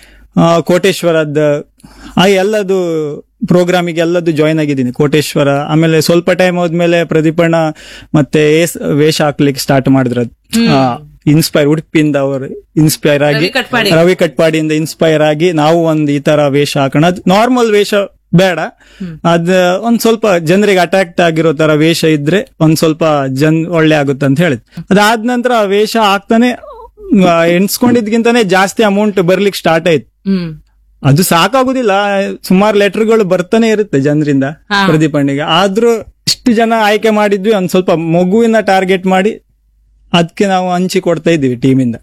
ಕೋಟೇಶ್ವರದ ಎಲ್ಲದು ಪ್ರೋಗ್ರಾಮಿಗೆ ಎಲ್ಲದು ಜಾಯಿನ್ ಆಗಿದ್ದೀನಿ ಕೋಟೇಶ್ವರ. ಆಮೇಲೆ ಸ್ವಲ್ಪ ಟೈಮ್ ಹೋದ್ಮೇಲೆ ಪ್ರದೀಪಣ್ಣ ಮತ್ತೆ ವೇಷ ಹಾಕ್ಲಿಕ್ಕೆ ಸ್ಟಾರ್ಟ್ ಮಾಡಿದ್ರು. ಇನ್ಸ್ಪೈರ್ ಉಡುಪಿಯಿಂದ ಅವರು ಇನ್ಸ್ಪೈರ್ ಆಗಿ, ರವಿ ಕಟ್ಪಾಡಿಯಿಂದ ಇನ್ಸ್ಪೈರ್ ಆಗಿ ನಾವು ಒಂದ್ ಈ ತರ ವೇಷ ಹಾಕೋಣ, ನಾರ್ಮಲ್ ವೇಷ ಬೇಡ, ಅದ್ ಒಂದ್ ಸ್ವಲ್ಪ ಜನರಿಗೆ ಅಟ್ರಾಕ್ಟ್ ಆಗಿರೋ ತರ ವೇಷ ಇದ್ರೆ ಒಂದ್ ಸ್ವಲ್ಪ ಒಳ್ಳೆ ಆಗುತ್ತೆ ಅಂತ ಹೇಳಿದ್. ಅದಾದ ನಂತರ ವೇಷ ಹಾಕ್ತಾನೆ ಎಣ್ಸ್ಕೊಂಡಿದ್ಕಿಂತಾನೆ ಜಾಸ್ತಿ ಅಮೌಂಟ್ ಬರ್ಲಿಕ್ಕೆ ಸ್ಟಾರ್ಟ್ ಆಯ್ತು. ಅದು ಸಾಕಾಗುದಿಲ್ಲ, ಸುಮಾರು ಲೆಟರ್ಗಳು ಬರ್ತಾನೆ ಇರುತ್ತೆ ಜನರಿಂದ ಪ್ರದೀಪಣ್ಣಿಗೆ. ಆದ್ರೂ ಇಷ್ಟು ಜನ ಆಯ್ಕೆ ಮಾಡಿದ್ವಿ, ಒಂದ್ ಸ್ವಲ್ಪ ಮಗುವಿನ ಟಾರ್ಗೆಟ್ ಮಾಡಿ ಅದಕ್ಕೆ ನಾವು ಹಂಚಿ ಕೊಡ್ತಾ ಇದ್ದೀವಿ ಟೀಮಿಂದ.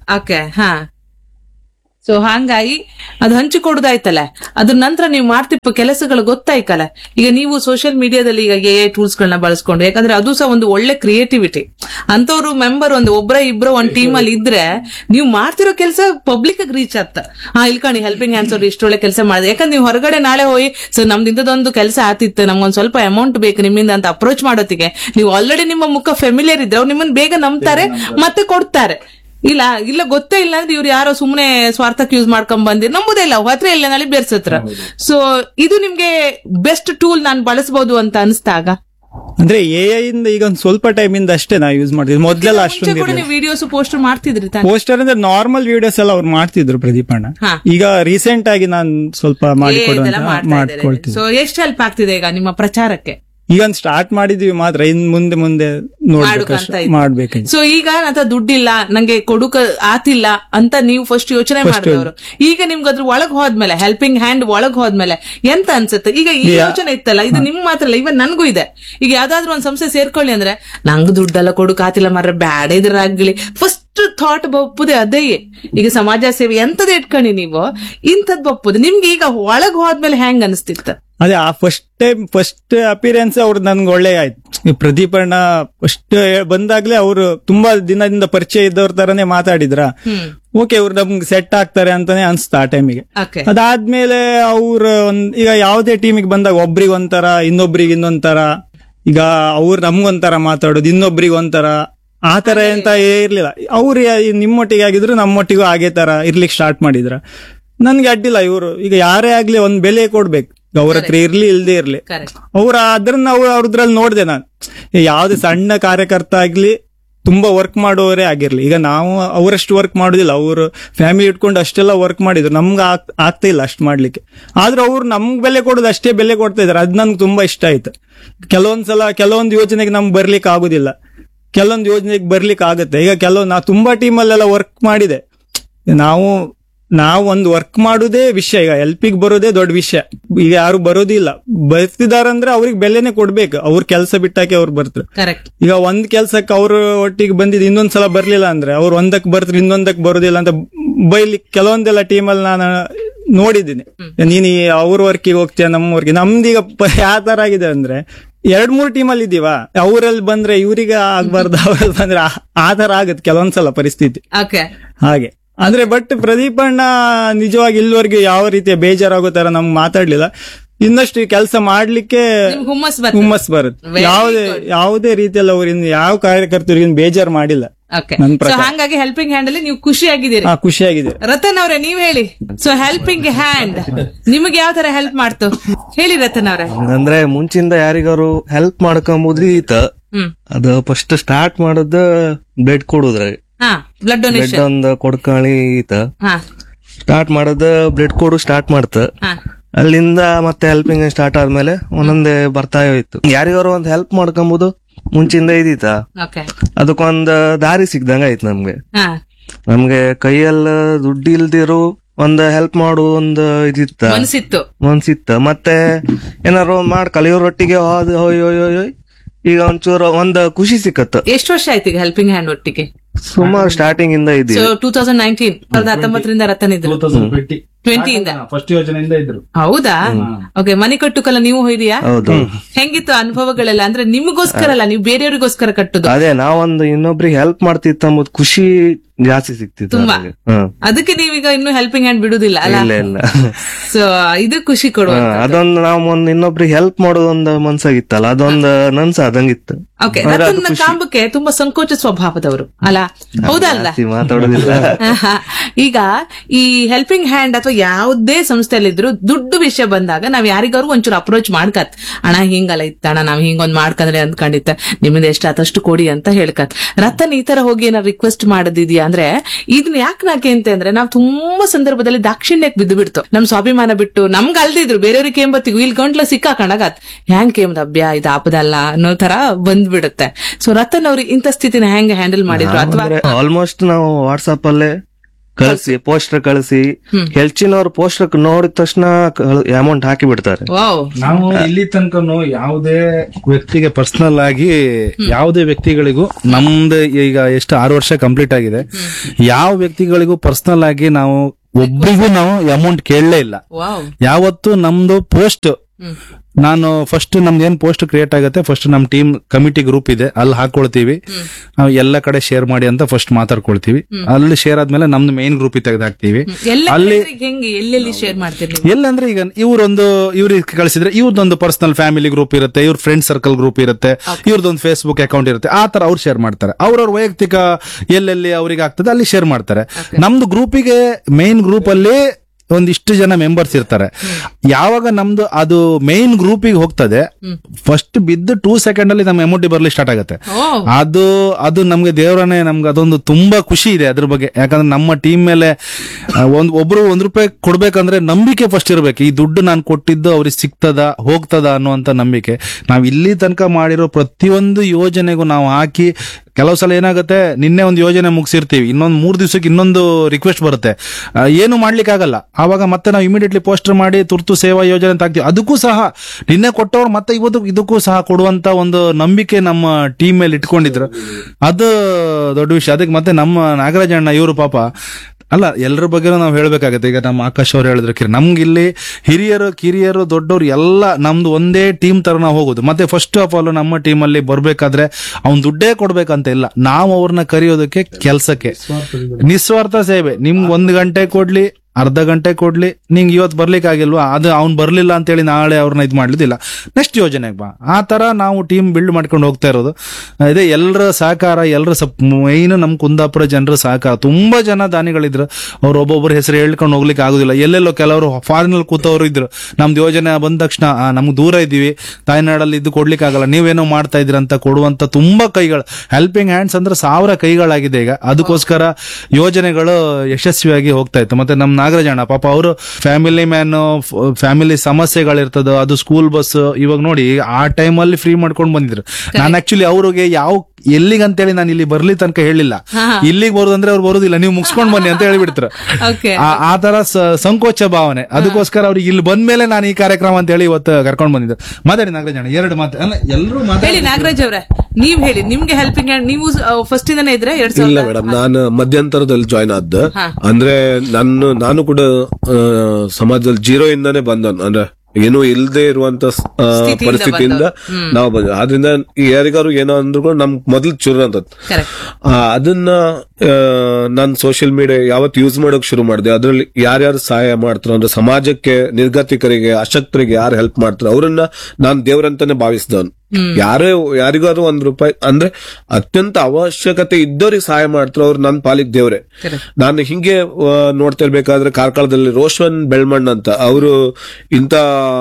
ಸೊ ಹಾಗಾಗಿ ಅದು ಹಂಚಿಕೊಡುದಾಯ್ತಲ್ಲ, ಅದ್ರ ನಂತರ ನೀವು ಮಾಡ್ತಿಪ್ಪ ಕೆಲಸಗಳು ಗೊತ್ತಾಯ್ಕಲ್ಲ. ಈಗ ನೀವು ಸೋಷಿಯಲ್ ಮೀಡಿಯಾದಲ್ಲಿ ಈಗ AI ಟೂಲ್ಸ್ ಗಳನ್ನ ಬಳಸ್ಕೊಂಡು, ಯಾಕಂದ್ರೆ ಅದು ಸಹ ಒಂದು ಒಳ್ಳೆ ಕ್ರಿಯೇಟಿವಿಟಿ. ಅಂತವ್ರು ಮೆಂಬರ್ ಇಬ್ರೋ ಒಂದ್ ಟೀಮ್ ಅಲ್ಲಿ ಇದ್ರೆ ನೀವು ಮಾಡ್ತಿರೋ ಕೆಲಸ ಪಬ್ಲಿಕ್ ಆಗಿ ರೀಚ್ ಆಗ್ತ. ಇಲ್ಕಣಿ ಹೆಲ್ಪಿಂಗ್ ಹ್ಯಾಂಡ್ಸ್ ಅವ್ರು ಇಷ್ಟೊಳ್ಳೆ ಕೆಲಸ ಮಾಡಿದೆ, ಯಾಕಂದ್ರೆ ನೀವು ಹೊರಗಡೆ ನಾಳೆ ಹೋಗಿ ಸರ್ ನಮ್ದು ಇಂಥದೊಂದು ಕೆಲಸ ಆತಿತ್ತು, ನಮ್ಗೊಂದ್ ಸ್ವಲ್ಪ ಅಮೌಂಟ್ ಬೇಕು ನಿಮ್ಮಿಂದ ಅಂತ ಅಪ್ರೋಚ್ ಮಾಡೋತ್ತಿಗೆ ನೀವು ಆಲ್ರೆಡಿ ನಿಮ್ಮ ಮುಖ ಫೆಮಿಲಿಯರ್ ಇದ್ರೆ ಅವ್ರು ನಿಮ್ಮನ್ನ ಬೇಗ ನಂಬ್ತಾರೆ ಮತ್ತೆ ಕೊಡ್ತಾರೆ. ಇಲ್ಲ ಗೊತ್ತೇ ಇಲ್ಲ ಅಂದ್ರೆ ಇವ್ರು ಯಾರೋ ಸುಮ್ನೆ ಸ್ವಾರ್ಥಕ್ಕೆ ಯೂಸ್ ಮಾಡ್ಕೊಂಡ್ ಬಂದಿರ್ ನಂಬುದೇ ಇಲ್ಲ, ಹತ್ರ ಇಲ್ಲ ನಾಳೆ ಬೇರ್ಸತ್ರ. ಸೊ ಇದು ನಿಮ್ಗೆ ಬೆಸ್ಟ್ ಟೂಲ್ ನಾನು ಬಳಸಬಹುದು ಅಂತ ಅನಿಸ್ದಾಗ ಅಂದ್ರೆ AI ಇಂದ ಈಗ ಒಂದ್ ಸ್ವಲ್ಪ ಟೈಮ್ ಇಂದ ಅಷ್ಟೇ ನಾವು ಯೂಸ್ ಮಾಡ್ತಿದ್ವಿ, ಮೊದ್ಲೆಲ್ಲ ಮುಂಚೆ ಕೂಡ ಅಷ್ಟೊಂದು ನೀವು ವಿಡಿಯೋಸ್ ಪೋಸ್ಟರ್ ಮಾಡ್ತಿದ್ರಿ ತಾನೆ? ಪೋಸ್ಟರ್ ಅಂದ್ರೆ ನಾರ್ಮಲ್ ವಿಡಿಯೋಸ್ ಎಲ್ಲ ಅವ್ರು ಮಾಡ್ತಿದ್ರು ಪ್ರದೀಪಣ್ಣ. ಹಾ. ಈಗ ರೀಸೆಂಟ್ ಆಗಿ ನಾನು ಸ್ವಲ್ಪ ಮಾಡಿಕೊಡುವಂತ ಮಾಡ್ಕೊಳ್ತೀನಿ. ಸೊ ಎಷ್ಟು ಹೆಲ್ಪ್ ಆಗ್ತಿದೆ ಈಗ ನಿಮ್ಮ ಪ್ರಚಾರಕ್ಕೆ? ಈಗ ಒಂದು ಸ್ಟಾರ್ಟ್ ಮಾಡಿದೀವಿ ಮಾತ್ರ, ಇನ್ ಮುಂದೆ ನೋಡ್ಬೇಕಷ್ಟೇ, ಮಾಡ್ಬೇಕು. ಸೊ ಈಗ ನನ್ನ ದುಡ್ಡಿಲ್ಲ, ನಂಗೆ ಕೊಡುಕ ಆತಿಲ್ಲ ಅಂತ ನೀವು ಫಸ್ಟ್ ಯೋಚನೆ ಮಾಡಿದವರು, ಈಗ ನಿಮ್ಗೆ ಅದ್ರ ಒಳಗ್ ಹೋದ್ಮೇಲೆ, ಹೆಲ್ಪಿಂಗ್ ಹ್ಯಾಂಡ್ ಒಳಗ್ ಹೋದ್ಮೇಲೆ ಎಂತ ಅನ್ಸುತ್ತೆ? ಈಗ ಈ ಯೋಚನೆ ಇತ್ತಲ್ಲ, ಇದು ನಿಮ್ ಮಾತ್ರ ಅಲ್ಲ, ಇವನ್ ನನ್ಗೂ ಇದೆ. ಈಗ ಯಾವ್ದಾದ್ರು ಒಂದ್ ಸಂಸ್ಥೆ ಸೇರ್ಕೊಳ್ಳಿ ಅಂದ್ರೆ ನಂಗ್ ದುಡ್ಡೆಲ್ಲ ಕೊಡುಕ ಆತಿಲ್ಲ ಮಾರ್ರೆ, ಬ್ಯಾಡ ಇದ್ರಾಗ್ಲಿ ಫಸ್ಟ್ ಥಾಟ್ ಬಪ್ಪುದೆ ಅದೇ. ಈಗ ಸಮಾಜ ಸೇವೆ ಎಂತದ್ ಇಟ್ಕೊಂಡಿ ನೀವು, ಇಂಥದ್ ಬಪ್ಪುದು ನಿಮ್ಗೆ ಈಗ ಒಳಗ್ ಹೋದ್ಮೇಲೆ ಹೆಂಗ್ ಅನಿಸ್ತಿತ್ತು? ಅದೇ ಆ ಫಸ್ಟ್ ಅಪಿಯರೆನ್ಸ್ ಅವ್ರದ್ದು ನನ್ಗೆ ಒಳ್ಳೆ ಆಯ್ತು. ಈ ಪ್ರದೀಪಣ್ಣ ಫಸ್ಟ್ ಬಂದಾಗ್ಲೇ ಅವರು ತುಂಬಾ ದಿನದಿಂದ ಪರಿಚಯ ಇದ್ದವ್ರ ತರನೇ ಮಾತಾಡಿದ್ರ, ಓಕೆ ಇವ್ರು ನಮ್ಗೆ ಸೆಟ್ ಆಗ್ತಾರೆ ಅಂತಾನೆ ಅನ್ಸ್ತಾ ಆ ಟೈಮಿಗೆ. ಅದಾದ್ಮೇಲೆ ಅವ್ರ ಈಗ ಯಾವುದೇ ಟೀಮಿಗೆ ಬಂದಾಗ ಒಬ್ರಿಗೆ ಒಂಥರ, ಇನ್ನೊಬ್ರಿಗೆ ಇನ್ನೊಂಥರ, ಈಗ ಅವ್ರು ನಮ್ಗೊಂಥರ ಮಾತಾಡೋದು, ಇನ್ನೊಬ್ರಿಗೆ ಒಂಥರ, ಆ ತರ ಎಂತ ಇರ್ಲಿಲ್ಲ. ಅವ್ರು ನಿಮ್ಮೊಟ್ಟಿಗೆ ಆಗಿದ್ರು ನಮ್ಮೊಟ್ಟಿಗೂ ಹಾಗೆ ತರ ಇರ್ಲಿಕ್ಕೆ ಸ್ಟಾರ್ಟ್ ಮಾಡಿದ್ರ. ನನ್ಗೆ ಅಡ್ಡಿಲ್ಲ, ಇವರು ಈಗ ಯಾರೇ ಆಗ್ಲಿ ಒಂದ್ ಬೆಲೆ ಕೊಡ್ಬೇಕು, ಅವ್ರ ಹತ್ರ ಇರ್ಲಿ ಇಲ್ದೇ ಇರ್ಲಿ. ಅದ್ರನ್ನ ಅವ್ರದ್ರಲ್ಲಿ ನೋಡ್ದೆ ನಾನು, ಯಾವ್ದೇ ಸಣ್ಣ ಕಾರ್ಯಕರ್ತ ಆಗ್ಲಿ ತುಂಬಾ ವರ್ಕ್ ಮಾಡೋರೇ ಆಗಿರ್ಲಿ. ಈಗ ನಾವು ಅವರಷ್ಟು ವರ್ಕ್ ಮಾಡೋದಿಲ್ಲ, ಅವರು ಫ್ಯಾಮಿಲಿ ಇಟ್ಕೊಂಡು ಅಷ್ಟೆಲ್ಲ ವರ್ಕ್ ಮಾಡಿದ್ರು, ನಮ್ಗೆ ಆಗ್ತಾ ಇಲ್ಲ ಅಷ್ಟು ಮಾಡ್ಲಿಕ್ಕೆ. ಆದ್ರೆ ಅವ್ರು ನಮ್ಗ್ ಬೆಲೆ ಕೊಡೋದು ಅಷ್ಟೇ ಬೆಲೆ ಕೊಡ್ತಾ ಇದಾರೆ, ಅದ್ ನನ್ಗೆ ತುಂಬಾ ಇಷ್ಟ ಆಯ್ತು. ಕೆಲವೊಂದು ಯೋಜನೆಗೆ ನಮ್ಗೆ ಬರ್ಲಿಕ್ಕೆ ಆಗುದಿಲ್ಲ, ಕೆಲವೊಂದು ಯೋಜನೆಗೆ ಬರ್ಲಿಕ್ಕೆ ಆಗುತ್ತೆ. ಈಗ ನಾವು ತುಂಬಾ ಟೀಮಲ್ಲೆಲ್ಲ ವರ್ಕ್ ಮಾಡಿದೆ, ನಾವು ಒಂದು ವರ್ಕ್ ಮಾಡುದೇ ವಿಷಯ, ಈಗ ಹೆಲ್ಪಿಗೆ ಬರೋದೇ ದೊಡ್ಡ ವಿಷಯ. ಈಗ ಯಾರು ಬರೋದಿಲ್ಲ, ಬರ್ತಿದಾರಂದ್ರೆ ಅವ್ರಿಗೆ ಬೆಲೆನೆ ಕೊಡ್ಬೇಕು, ಅವ್ರ ಕೆಲಸ ಬಿಟ್ಟಾಕೆ ಅವ್ರು ಬರ್ತಾರೆ. ಈಗ ಒಂದ್ ಕೆಲ್ಸಕ್ಕೆ ಅವ್ರ ಒಟ್ಟಿಗೆ ಬಂದಿದ್ದು ಇನ್ನೊಂದ್ಸಲ ಬರ್ಲಿಲ್ಲ ಅಂದ್ರೆ ಅವ್ರು ಒಂದಕ್ಕೆ ಬರ್ತಾರೆ, ಇನ್ನೊಂದಕ್ಕೆ ಬರೋದಿಲ್ಲ ಅಂತ ಬೈಲಿ ಕೆಲವೊಂದೆಲ್ಲ ಟೀಮಲ್ಲಿ ನಾನು ನೋಡಿದ್ದೀನಿ. ನೀನ್ ಅವ್ರ ವರ್ಕಿಗೆ ಹೋಗ್ತೀಯ, ನಮ್ಮ ವರ್ಕಿಗೆ. ನಮ್ದೀಗ ಯಾವ ತರ ಆಗಿದೆ ಅಂದ್ರೆ 2-3 ಟೀಮಲ್ಲಿ ಇದೀವ, ಅವ್ರಲ್ಲಿ ಬಂದ್ರೆ ಇವ್ರಿಗೆ ಆಗ್ಬಾರ್ದು, ಅವ್ರಲ್ಲಿ ಬಂದ್ರೆ ಆ ತರ ಆಗತ್ತೆ ಕೆಲವೊಂದ್ಸಲ ಪರಿಸ್ಥಿತಿ ಹಾಗೆ. ಅಂದ್ರೆ ಬಟ್ ಪ್ರದೀಪಣ್ಣ ನಿಜವಾಗಿ ಇಲ್ಲಿವರೆಗೆ ಯಾವ ರೀತಿಯ ಬೇಜಾರಾಗೋ ತರ ನಮ್ಗೆ ಮಾತಾಡ್ಲಿಲ್ಲ. ಇನ್ನಷ್ಟು ಕೆಲಸ ಮಾಡ್ಲಿಕ್ಕೆ ಹುಮ್ಮಸ್ ಬರುತ್ತೆ. ಯಾವುದೇ ರೀತಿಯಲ್ಲಿ ಅವ್ರಿಂದ ಯಾವ ಕಾರ್ಯಕರ್ತರಿಗಿನ್ ಬೇಜಾರು ಮಾಡಿಲ್ಲ. ಹಾಗಾಗಿ ಹೆಲ್ಪಿಂಗ್ ಹ್ಯಾಂಡ್ ಅಲ್ಲಿ ನೀವು ಖುಷಿಯಾಗಿದ್ದೀರಿ? ಖುಷಿಯಾಗಿದೆ. ರತನ್ ಅವ್ರೆ ನೀವ್ ಹೇಳಿ, ಸೊ ಹೆಲ್ಪಿಂಗ್ ಹ್ಯಾಂಡ್ ನಿಮಗೆ ಯಾವ ತರ ಹೆಲ್ಪ್ ಮಾಡ್ತು ಹೇಳಿ ರತನ್ ಅವ್ರೆ. ಅಂದ್ರೆ ಮುಂಚಿಂದ ಯಾರಿಗಾರು ಹೆಲ್ಪ್ ಮಾಡ್ಕೊಂಬುದ್ರಿ ಈತ, ಅದು ಫಸ್ಟ್ ಸ್ಟಾರ್ಟ್ ಮಾಡೋದು ಬ್ಲಡ್ ಕೊಡುದ್ರಾಗ, ಬ್ಲಡ್ ಡೊನೇಷನ್ ಒಂದು ಕೊಡ್ಕಾಳಿ ಈತ ಸ್ಟಾರ್ಟ್ ಮಾಡೋದು, ಬ್ಲಡ್ ಕೊಡು ಸ್ಟಾರ್ಟ್ ಮಾಡ್ತ. ಅಲ್ಲಿಂದ ಮತ್ತೆ ಹೆಲ್ಪಿಂಗ್ ಸ್ಟಾರ್ಟ್ ಆದ್ಮೇಲೆ ಒಂದೊಂದೇ ಬರ್ತಾ ಹೋಯ್ತು. ಯಾರಿಗಾರು ಒಂದ್ ಹೆಲ್ಪ್ ಮಾಡ್ಕೊಂಬುದು ಮುಂಚಿಂದ ಇದೀತ, ಅದಕ್ಕೊಂದ್ ದಾರಿ ಸಿಗ್ದಂಗ ಆಯ್ತು ನಮ್ಗೆ ಕೈಯಲ್ಲ ದುಡ್ಡು ಇಲ್ದಿರು ಒಂದ್ ಹೆಲ್ಪ್ ಮಾಡು ಒಂದು ಇದಿತ್ತ ಮನ್ಸಿತ್ತ. ಮತ್ತೆ ಏನಾರು ಮಾಡ್ ಕಲಿಯೋರೊಟ್ಟಿಗೆ ಹೋಯ್ ಈಗ ಒಂಚೂರು ಒಂದ್ ಖುಷಿ ಸಿಕ್ಕತ್ತ. ಎಷ್ಟು ವರ್ಷ ಆಯ್ತು ಈಗ ಹೆಲ್ಪಿಂಗ್ ಹ್ಯಾಂಡ್ ಒಟ್ಟಿಗೆ? ಸುಮಾರು ಸ್ಟಾರ್ಟಿಂಗ್ ಇಂದ ಇದೆ. 2019 2019 ರತನ್ ಇದ್ರು, 20 ಇಂದ ಫಸ್ಟ್ ಯೋಜನೆಯಿಂದ ಇದ್ರು. ಹೌದಾ? ಓಕೆ. ಮನೆ ಕಟ್ಟುಕಲ್ಲ ನೀವು ಹೋಯ್ದಿಯಾ? ಹೆಂಗಿತ್ತು ಅನುಭವಗಳೆಲ್ಲ? ಅಂದ್ರೆ ನಿಮಗೋಸ್ಕರ ಅಲ್ಲ, ನೀವು ಬೇರೆಯವ್ರಿಗೋಸ್ಕರ ಕಟ್ಟುದು. ಅದೇ ನಾವೊಂದು ಇನ್ನೊಬ್ರಿಗೆ ಹೆಲ್ಪ್ ಮಾಡ್ತಿತ್ತ ಅಂಬುದು ಖುಷಿ ಜಾಸ್ತಿ ಸಿಕ್ತಿತ್ತು ತುಂಬಾ. ಅದಕ್ಕೆ ನೀವೀಗ ಇನ್ನು ಹೆಲ್ಪಿಂಗ್ ಹ್ಯಾಂಡ್ ಬಿಡುದಿಲ್ಲ ಅಲ್ಲ? ಇಲ್ಲ. ಸೊ ಇದು ಖುಷಿ ಕೊಡುವ. ಅದೊಂದು ನಾವು ಒಂದ್ ಇನ್ನೊಬ್ರಿಗೆ ಹೆಲ್ಪ್ ಮಾಡೋದೊಂದು ಮನ್ಸಾಗಿತ್ತಲ್ಲ, ಅದೊಂದು ನನ್ಸ ಆದಂಗಿತ್ತು. ಓಕೆ. ರತನ್ ಕಾಂಬಕ್ಕೆ ತುಂಬಾ ಸಂಕೋಚ ಸ್ವಭಾವದವರು ಅಲ್ಲ, ಹೌದಲ್ಲ? ಮಾತಾಡೋದಿಲ್ಲ. ಈಗ ಈ ಹೆಲ್ಪಿಂಗ್ ಹ್ಯಾಂಡ್ ಅಥವಾ ಯಾವುದೇ ಸಂಸ್ಥೆಯಲ್ಲಿದ್ರು ದುಡ್ಡು ವಿಷಯ ಬಂದಾಗ ನಾವ್ ಯಾರಿಗಾರು ಒಂಚೂರು ಅಪ್ರೋಚ್ ಮಾಡ್ಕತ್, ಅಣ್ಣ ಹಿಂಗಲ್ಲ ಇತ್ತಣ್ಣ, ನಾವ್ ಹಿಂಗೊಂದ್ ಮಾಡ್ಕಂದ್ರೆ ಅಂದ್ಕೊಂಡಿತ್ತ, ನಿಮ್ದು ಎಷ್ಟಾದಷ್ಟು ಕೊಡಿ ಅಂತ ಹೇಳ್ಕತ್. ರತನ್ ಈ ತರ ಹೋಗಿ ಏನಾರು ರಿಕ್ವೆಸ್ಟ್ ಮಾಡದಿದ್ಯಾ ಅಂದ್ರೆ ಇದನ್ನ ಯಾಕೆ ಅಂದ್ರೆ ನಾವ್ ತುಂಬಾ ಸಂದರ್ಭದಲ್ಲಿ ದಾಕ್ಷಿಣ್ಯಕ್ಕೆ ಬಿದ್ದು ಬಿಡ್ತು, ನಮ್ ಸ್ವಾಭಿಮಾನ ಬಿಟ್ಟು ನಮ್ಗೆ ಅಲ್ದಿದ್ರು ಬೇರೆಯವ್ರಿಗೆ ಕೇಂಬತ್ತಿಗೂ ಇಲ್ಲಿ ಗಂಟ್ಲ ಸಿಕ್ಕಾಕಣಗತ್, ಹ್ಯಾಂಗ್ ಕೇಂಬದ್ ಅಭ್ಯ ಇದು ಆಪದಲ್ಲ ಅನ್ನೋ ತರ ಬಂದ್ಬಿಡುತ್ತೆ. ಸೊ ರತನ್ ಅವ್ರಿಗೆ ಇಂಥ ಸ್ಥಿತಿನ ಹೆಂಗ್ ಹ್ಯಾಂಡಲ್ ಮಾಡಿದ್ರು? ಅಥವಾ ಆಲ್ಮೋಸ್ಟ್ ನಾವು ವಾಟ್ಸ್ಆಪ್ ಅಲ್ಲೇ ಕಳಿಸಿ ಪೋಸ್ಟರ್ ಕಳಿಸಿ, ಹೆಚ್ಚಿನವ್ರು ಪೋಸ್ಟರ್ ನೋಡಿದ ತಕ್ಷಣ ಅಮೌಂಟ್ ಹಾಕಿ ಬಿಡ್ತಾರೆ. ನಾವು ಇಲ್ಲಿ ತನಕ ಯಾವುದೇ ವ್ಯಕ್ತಿಗೆ ಪರ್ಸನಲ್ ಆಗಿ ಯಾವುದೇ ವ್ಯಕ್ತಿಗಳಿಗೂ ನಮ್ದು ಈಗ ಎಷ್ಟು 6 ವರ್ಷ ಕಂಪ್ಲೀಟ್ ಆಗಿದೆ, ಯಾವ ವ್ಯಕ್ತಿಗಳಿಗೂ ಪರ್ಸನಲ್ ಆಗಿ ನಾವು ಒಬ್ರಿಗೂ ನಾವು ಅಮೌಂಟ್ ಕೇಳಲೇ ಇಲ್ಲ. ಯಾವತ್ತು ನಮ್ದು ಪೋಸ್ಟ್ ನಾನು ಫಸ್ಟ್ ನಮ್ದು ಏನ್ ಪೋಸ್ಟ್ ಕ್ರಿಯೇಟ್ ಆಗುತ್ತೆ, ಫಸ್ಟ್ ನಮ್ ಟೀಮ್ ಕಮಿಟಿ ಗ್ರೂಪ್ ಇದೆ, ಅಲ್ಲಿ ಹಾಕೊಳ್ತೀವಿ, ನಾವು ಎಲ್ಲ ಕಡೆ ಶೇರ್ ಮಾಡಿ ಅಂತ ಫಸ್ಟ್ ಮಾತಾಡ್ಕೊಳ್ತೀವಿ. ಅಲ್ಲಿ ಶೇರ್ ಆದ್ಮೇಲೆ ನಮ್ದು ಮೇನ್ ಗ್ರೂಪ್ ತೆಗೆದು ಹಾಕ್ತಿವಿ. ಅಲ್ಲಿ ಎಲ್ಲಂದ್ರೆ ಈಗ ಇವ್ರಿಗೆ ಕಳಿಸಿದ್ರೆ ಇವ್ರದೊಂದು ಪರ್ಸನಲ್ ಫ್ಯಾಮಿಲಿ ಗ್ರೂಪ್ ಇರುತ್ತೆ, ಇವ್ರ ಫ್ರೆಂಡ್ ಸರ್ಕಲ್ ಗ್ರೂಪ್ ಇರುತ್ತೆ, ಇವ್ರದೊಂದು ಫೇಸ್ಬುಕ್ ಅಕೌಂಟ್ ಇರುತ್ತೆ, ಆ ತರ ಅವ್ರು ಶೇರ್ ಮಾಡ್ತಾರೆ. ಅವ್ರವ್ರ ವೈಯಕ್ತಿಕ ಎಲ್ಲೆಲ್ಲಿ ಅವ್ರಿಗೆ ಆಗ್ತದೆ ಅಲ್ಲಿ ಶೇರ್ ಮಾಡ್ತಾರೆ. ನಮ್ದು ಗ್ರೂಪಿಗೆ ಮೇನ್ ಗ್ರೂಪ್ ಅಲ್ಲಿ ಒಂದಿಷ್ಟು ಜನ ಮೆಂಬರ್ಸ್ ಇರ್ತಾರೆ. ಯಾವಾಗ ನಮ್ದು ಅದು ಮೇನ್ ಗ್ರೂಪಿಗೆ ಹೋಗ್ತದೆ, ಫಸ್ಟ್ ಬಿದ್ದು 2 ಸೆಕೆಂಡ್ ಅಲ್ಲಿ ನಮ್ಮ ಅಮೌಂಟ್ ಬರ್ಲಿ ಸ್ಟಾರ್ಟ್ ಆಗುತ್ತೆ. ಅದು ನಮ್ಗೆ ದೇವರನ್ನೇ, ನಮ್ಗೆ ಅದೊಂದು ತುಂಬಾ ಖುಷಿ ಇದೆ ಅದ್ರ ಬಗ್ಗೆ. ಯಾಕಂದ್ರೆ ನಮ್ಮ ಟೀಮ್ ಮೇಲೆ ಒಬ್ರು ₹1 ಕೊಡ್ಬೇಕಂದ್ರೆ ನಂಬಿಕೆ ಫಸ್ಟ್ ಇರ್ಬೇಕು. ಈ ದುಡ್ಡು ನಾನು ಕೊಟ್ಟಿದ್ದು ಅವ್ರಿಗೆ ಸಿಗ್ತದ ಹೋಗ್ತದ ಅನ್ನುವಂತ ನಂಬಿಕೆ. ನಾವ್ ಇಲ್ಲಿ ತನಕ ಮಾಡಿರೋ ಪ್ರತಿಯೊಂದು ಯೋಜನೆಗೂ ನಾವು ಹಾಕಿ, ಕೆಲವು ಸಲ ಏನಾಗುತ್ತೆ, ನಿನ್ನೆ ಒಂದು ಯೋಜನೆ ಮುಗಿಸಿರ್ತೀವಿ, ಇನ್ನೊಂದು 3 ದಿವಸಕ್ಕೆ ಇನ್ನೊಂದು ರಿಕ್ವೆಸ್ಟ್ ಬರುತ್ತೆ, ಏನು ಮಾಡ್ಲಿಕ್ಕೆ ಆಗಲ್ಲ. ಆವಾಗ ಮತ್ತೆ ನಾವು ಇಮಿಡಿಯೇಟ್ಲಿ ಪೋಸ್ಟರ್ ಮಾಡಿ ತುರ್ತು ಸೇವಾ ಯೋಜನೆ ಅಂತ ಹಾಕ್ತೀವಿ. ಅದಕ್ಕೂ ಸಹ ನಿನ್ನೆ ಕೊಟ್ಟವ್ರು ಮತ್ತೆ ಇವತ್ತು ಇದಕ್ಕೂ ಸಹ ಕೊಡುವಂತ ಒಂದು ನಂಬಿಕೆ ನಮ್ಮ ಟೀಮ್ ಮೇಲೆ ಇಟ್ಕೊಂಡಿದ್ರು. ಅದು ದೊಡ್ಡ ವಿಷಯ. ಅದಕ್ಕೆ ಮತ್ತೆ ನಮ್ಮ ನಾಗರಾಜ ಅಣ್ಣ ಇವರು ಪಾಪ ಅಲ್ಲ, ಎಲ್ಲರ ಬಗ್ಗೆ ನಾವು ಹೇಳ್ಬೇಕಾಗತ್ತೆ. ಈಗ ನಮ್ಮ ಆಕಾಶ್ ಅವ್ರು ಹೇಳಿದ್ರು, ನಮ್ಗೆ ಇಲ್ಲಿ ಹಿರಿಯರು ಕಿರಿಯರು ದೊಡ್ಡವರು ಎಲ್ಲ ನಮ್ದು ಒಂದೇ ಟೀಮ್ ತರ ನಾವು ಹೋಗುದು. ಮತ್ತೆ ಫಸ್ಟ್ ಆಫ್ ಆಲ್ ನಮ್ಮ ಟೀಮ್ ಅಲ್ಲಿ ಬರ್ಬೇಕಾದ್ರೆ ಅವ್ನ್ ದುಡ್ಡೇ ಕೊಡ್ಬೇಕಂತ ಇಲ್ಲ, ನಾವು ಅವ್ರನ್ನ ಕರೆಯೋದಕ್ಕೆ ಕೆಲ್ಸಕ್ಕೆ ನಿಸ್ವಾರ್ಥ ಸೇವೆ. ನಿಮ್ಗೆ 1 ಗಂಟೆ ಕೊಡ್ಲಿ, ಅರ್ಧ ಗಂಟೆ ಕೊಡ್ಲಿ, ನಿಂಗೆ ಇವತ್ತು ಬರ್ಲಿಕ್ಕೆ ಆಗಿಲ್ವಾ, ಅದು ಅವ್ನು ಬರ್ಲಿಲ್ಲ ಅಂತೇಳಿ ನಾಳೆ ಅವ್ರನ್ನ ಇದು ಮಾಡ್ಲಿದಿಲ್ಲ, ನೆಕ್ಸ್ಟ್ ಯೋಜನೆಗೆ ಬಾ. ಆ ತರ ನಾವು ಟೀಮ್ ಬಿಲ್ಡ್ ಮಾಡ್ಕೊಂಡು ಹೋಗ್ತಾ ಇರೋದು. ಇದೇ ಎಲ್ಲರ ಸಹಕಾರ, ಎಲ್ಲರ ಮೈನ್ ನಮ್ಮ ಕುಂದಾಪುರ ಜನರ ಸಹಕಾರ. ತುಂಬಾ ಜನ ದಾನಿಗಳಿದ್ರು, ಅವ್ರು ಒಬ್ಬೊಬ್ಬರ ಹೆಸರು ಹೇಳ್ಕೊಂಡು ಹೋಗ್ಲಿಕ್ಕೆ ಆಗುದಿಲ್ಲ. ಎಲ್ಲೆಲ್ಲೋ ಕೆಲವರು ಫಾರಿನ್ ಅಲ್ಲಿ ಕೂತವ್ರು ಇದ್ರು. ನಮ್ದು ಯೋಜನೆ ಬಂದ ತಕ್ಷಣ ನಮ್ಗೆ ದೂರ ಇದ್ದೀವಿ, ತಾಯ್ನಾಡಲ್ಲಿ ಇದು ಕೊಡ್ಲಿಕ್ಕೆ ಆಗಲ್ಲ, ನೀವೇನೋ ಮಾಡ್ತಾ ಇದ್ರಿ ಅಂತ ಕೊಡುವಂತ ತುಂಬಾ ಕೈಗಳು, ಹೆಲ್ಪಿಂಗ್ ಹ್ಯಾಂಡ್ಸ್ ಅಂದ್ರೆ 1000 ಕೈಗಳಾಗಿದೆ ಈಗ. ಅದಕ್ಕೋಸ್ಕರ ಯೋಜನೆಗಳು ಯಶಸ್ವಿಯಾಗಿ ಹೋಗ್ತಾ ಇತ್ತು. ಮತ್ತೆ ನಮ್ಮ ನಾಗರಾಜಣ್ಣ ಪಾಪ ಅವರು ಫ್ಯಾಮಿಲಿ ಮ್ಯಾನ್, ಫ್ಯಾಮಿಲಿ ಸಮಸ್ಯೆಗಳಿರ್ತದ, ಅದು ಸ್ಕೂಲ್ ಬಸ್ ಇವಾಗ ನೋಡಿ ಆ ಟೈಮಲ್ಲಿ ಫ್ರೀ ಮಾಡ್ಕೊಂಡು ಬಂದಿದ್ರು. ನಾನು ಆಕ್ಚುಲಿ ಅವ್ರಿಗೆ ಎಲ್ಲಿಗಂತೇಳಿ ನಾನು ಇಲ್ಲಿ ಬರ್ಲಿ ತನಕ ಹೇಳಿಲ್ಲ, ಇಲ್ಲಿಗೆ ಬರೋದಂದ್ರೆ ಅವ್ರು ಬರೋದಿಲ್ಲ, ನೀವು ಮುಗಿಸ್ಕೊಂಡ್ ಬನ್ನಿ ಅಂತ ಹೇಳಿಬಿಡ್ತಾರೆ. ಆ ತರ ಸಂಕೋಚ ಭಾವನೆ. ಅದಕ್ಕೋಸ್ಕರ ಅವ್ರಿಗೆ ಇಲ್ಲಿ ಬಂದ್ಮೇಲೆ ನಾನು ಈ ಕಾರ್ಯಕ್ರಮ ಅಂತ ಹೇಳಿ ಇವತ್ತು ಕರ್ಕೊಂಡ್ ಬಂದಿದ್ದೆ. ಮಾತಾಡಿ ನಾಗರಾಜ್ ಅಣ್ಣ, 2 ಮಾತು ಅಲ್ಲ, ಎಲ್ಲರೂ ಹೇಳಿ. ನಾಗರಾಜ್ ಅವರೇ, ನೀವ್ ಹೇಳಿ, ನಿಮ್ಗೆ ಹೆಲ್ಪಿಂಗ್ ಹ್ಯಾಂಡ್ ನೀವು ಫಸ್ಟ್ ಇಂದಾನೆ ಇದ್ರೆ? ಇಲ್ಲ ಮೇಡಮ್, ನಾನು ಮಧ್ಯಂತರದಲ್ಲಿ ಜಾಯ್ನ್ ಆದ. ಅಂದ್ರೆ ನಾನು ಕೂಡ ಸಮಾಜದಲ್ಲಿ 0 ಇಂದಾನೆ ಬಂದನು. ಅಂದ್ರೆ ಏನೂ ಇಲ್ಲದೆ ಇರುವಂತ ಪರಿಸ್ಥಿತಿಯಿಂದ ನಾವು ಬಂದ. ಆದ್ರಿಂದ ಯಾರಿಗಾರು ಏನೋ ಅಂದ್ರು ನಮ್ಗೆ ಮೊದಲು ಚುರು ಅಂತದ್ದು. ಅದನ್ನ ನಾನು ಸೋಷಿಯಲ್ ಮೀಡಿಯಾ ಯಾವತ್ತು ಯೂಸ್ ಮಾಡೋಕ್ ಶುರು ಮಾಡಿದೆ. ಅದ್ರಲ್ಲಿ ಯಾರ್ಯಾರು ಸಹಾಯ ಮಾಡ್ತಾರೋ, ಅಂದ್ರೆ ಸಮಾಜಕ್ಕೆ ನಿರ್ಗತಿಕರಿಗೆ, ಅಶಕ್ತರಿಗೆ ಯಾರು ಹೆಲ್ಪ್ ಮಾಡ್ತಾರೋ ಅವ್ರನ್ನ ನಾನು ದೇವ್ರಂತಾನೆ ಭಾವಿಸಿದವನು. ಯಾರಿಗಾರು ₹1 ಅಂದ್ರೆ ಅತ್ಯಂತ ಅವಶ್ಯಕತೆ ಇದ್ದವ್ರಿಗೆ ಸಹಾಯ ಮಾಡ್ತಾರೋ ಅವ್ರು ನನ್ನ ಪಾಲಿಗೆ ದೇವ್ರೆ. ನಾನು ಹಿಂಗೆ ನೋಡ್ತಾ ಇರ್ಬೇಕಾದ್ರೆ ಕಾರ್ಕಳದಲ್ಲಿ ರೋಷನ್ ಬೆಳ್ಮಣ್ ಅಂತ, ಅವರು ಇಂತ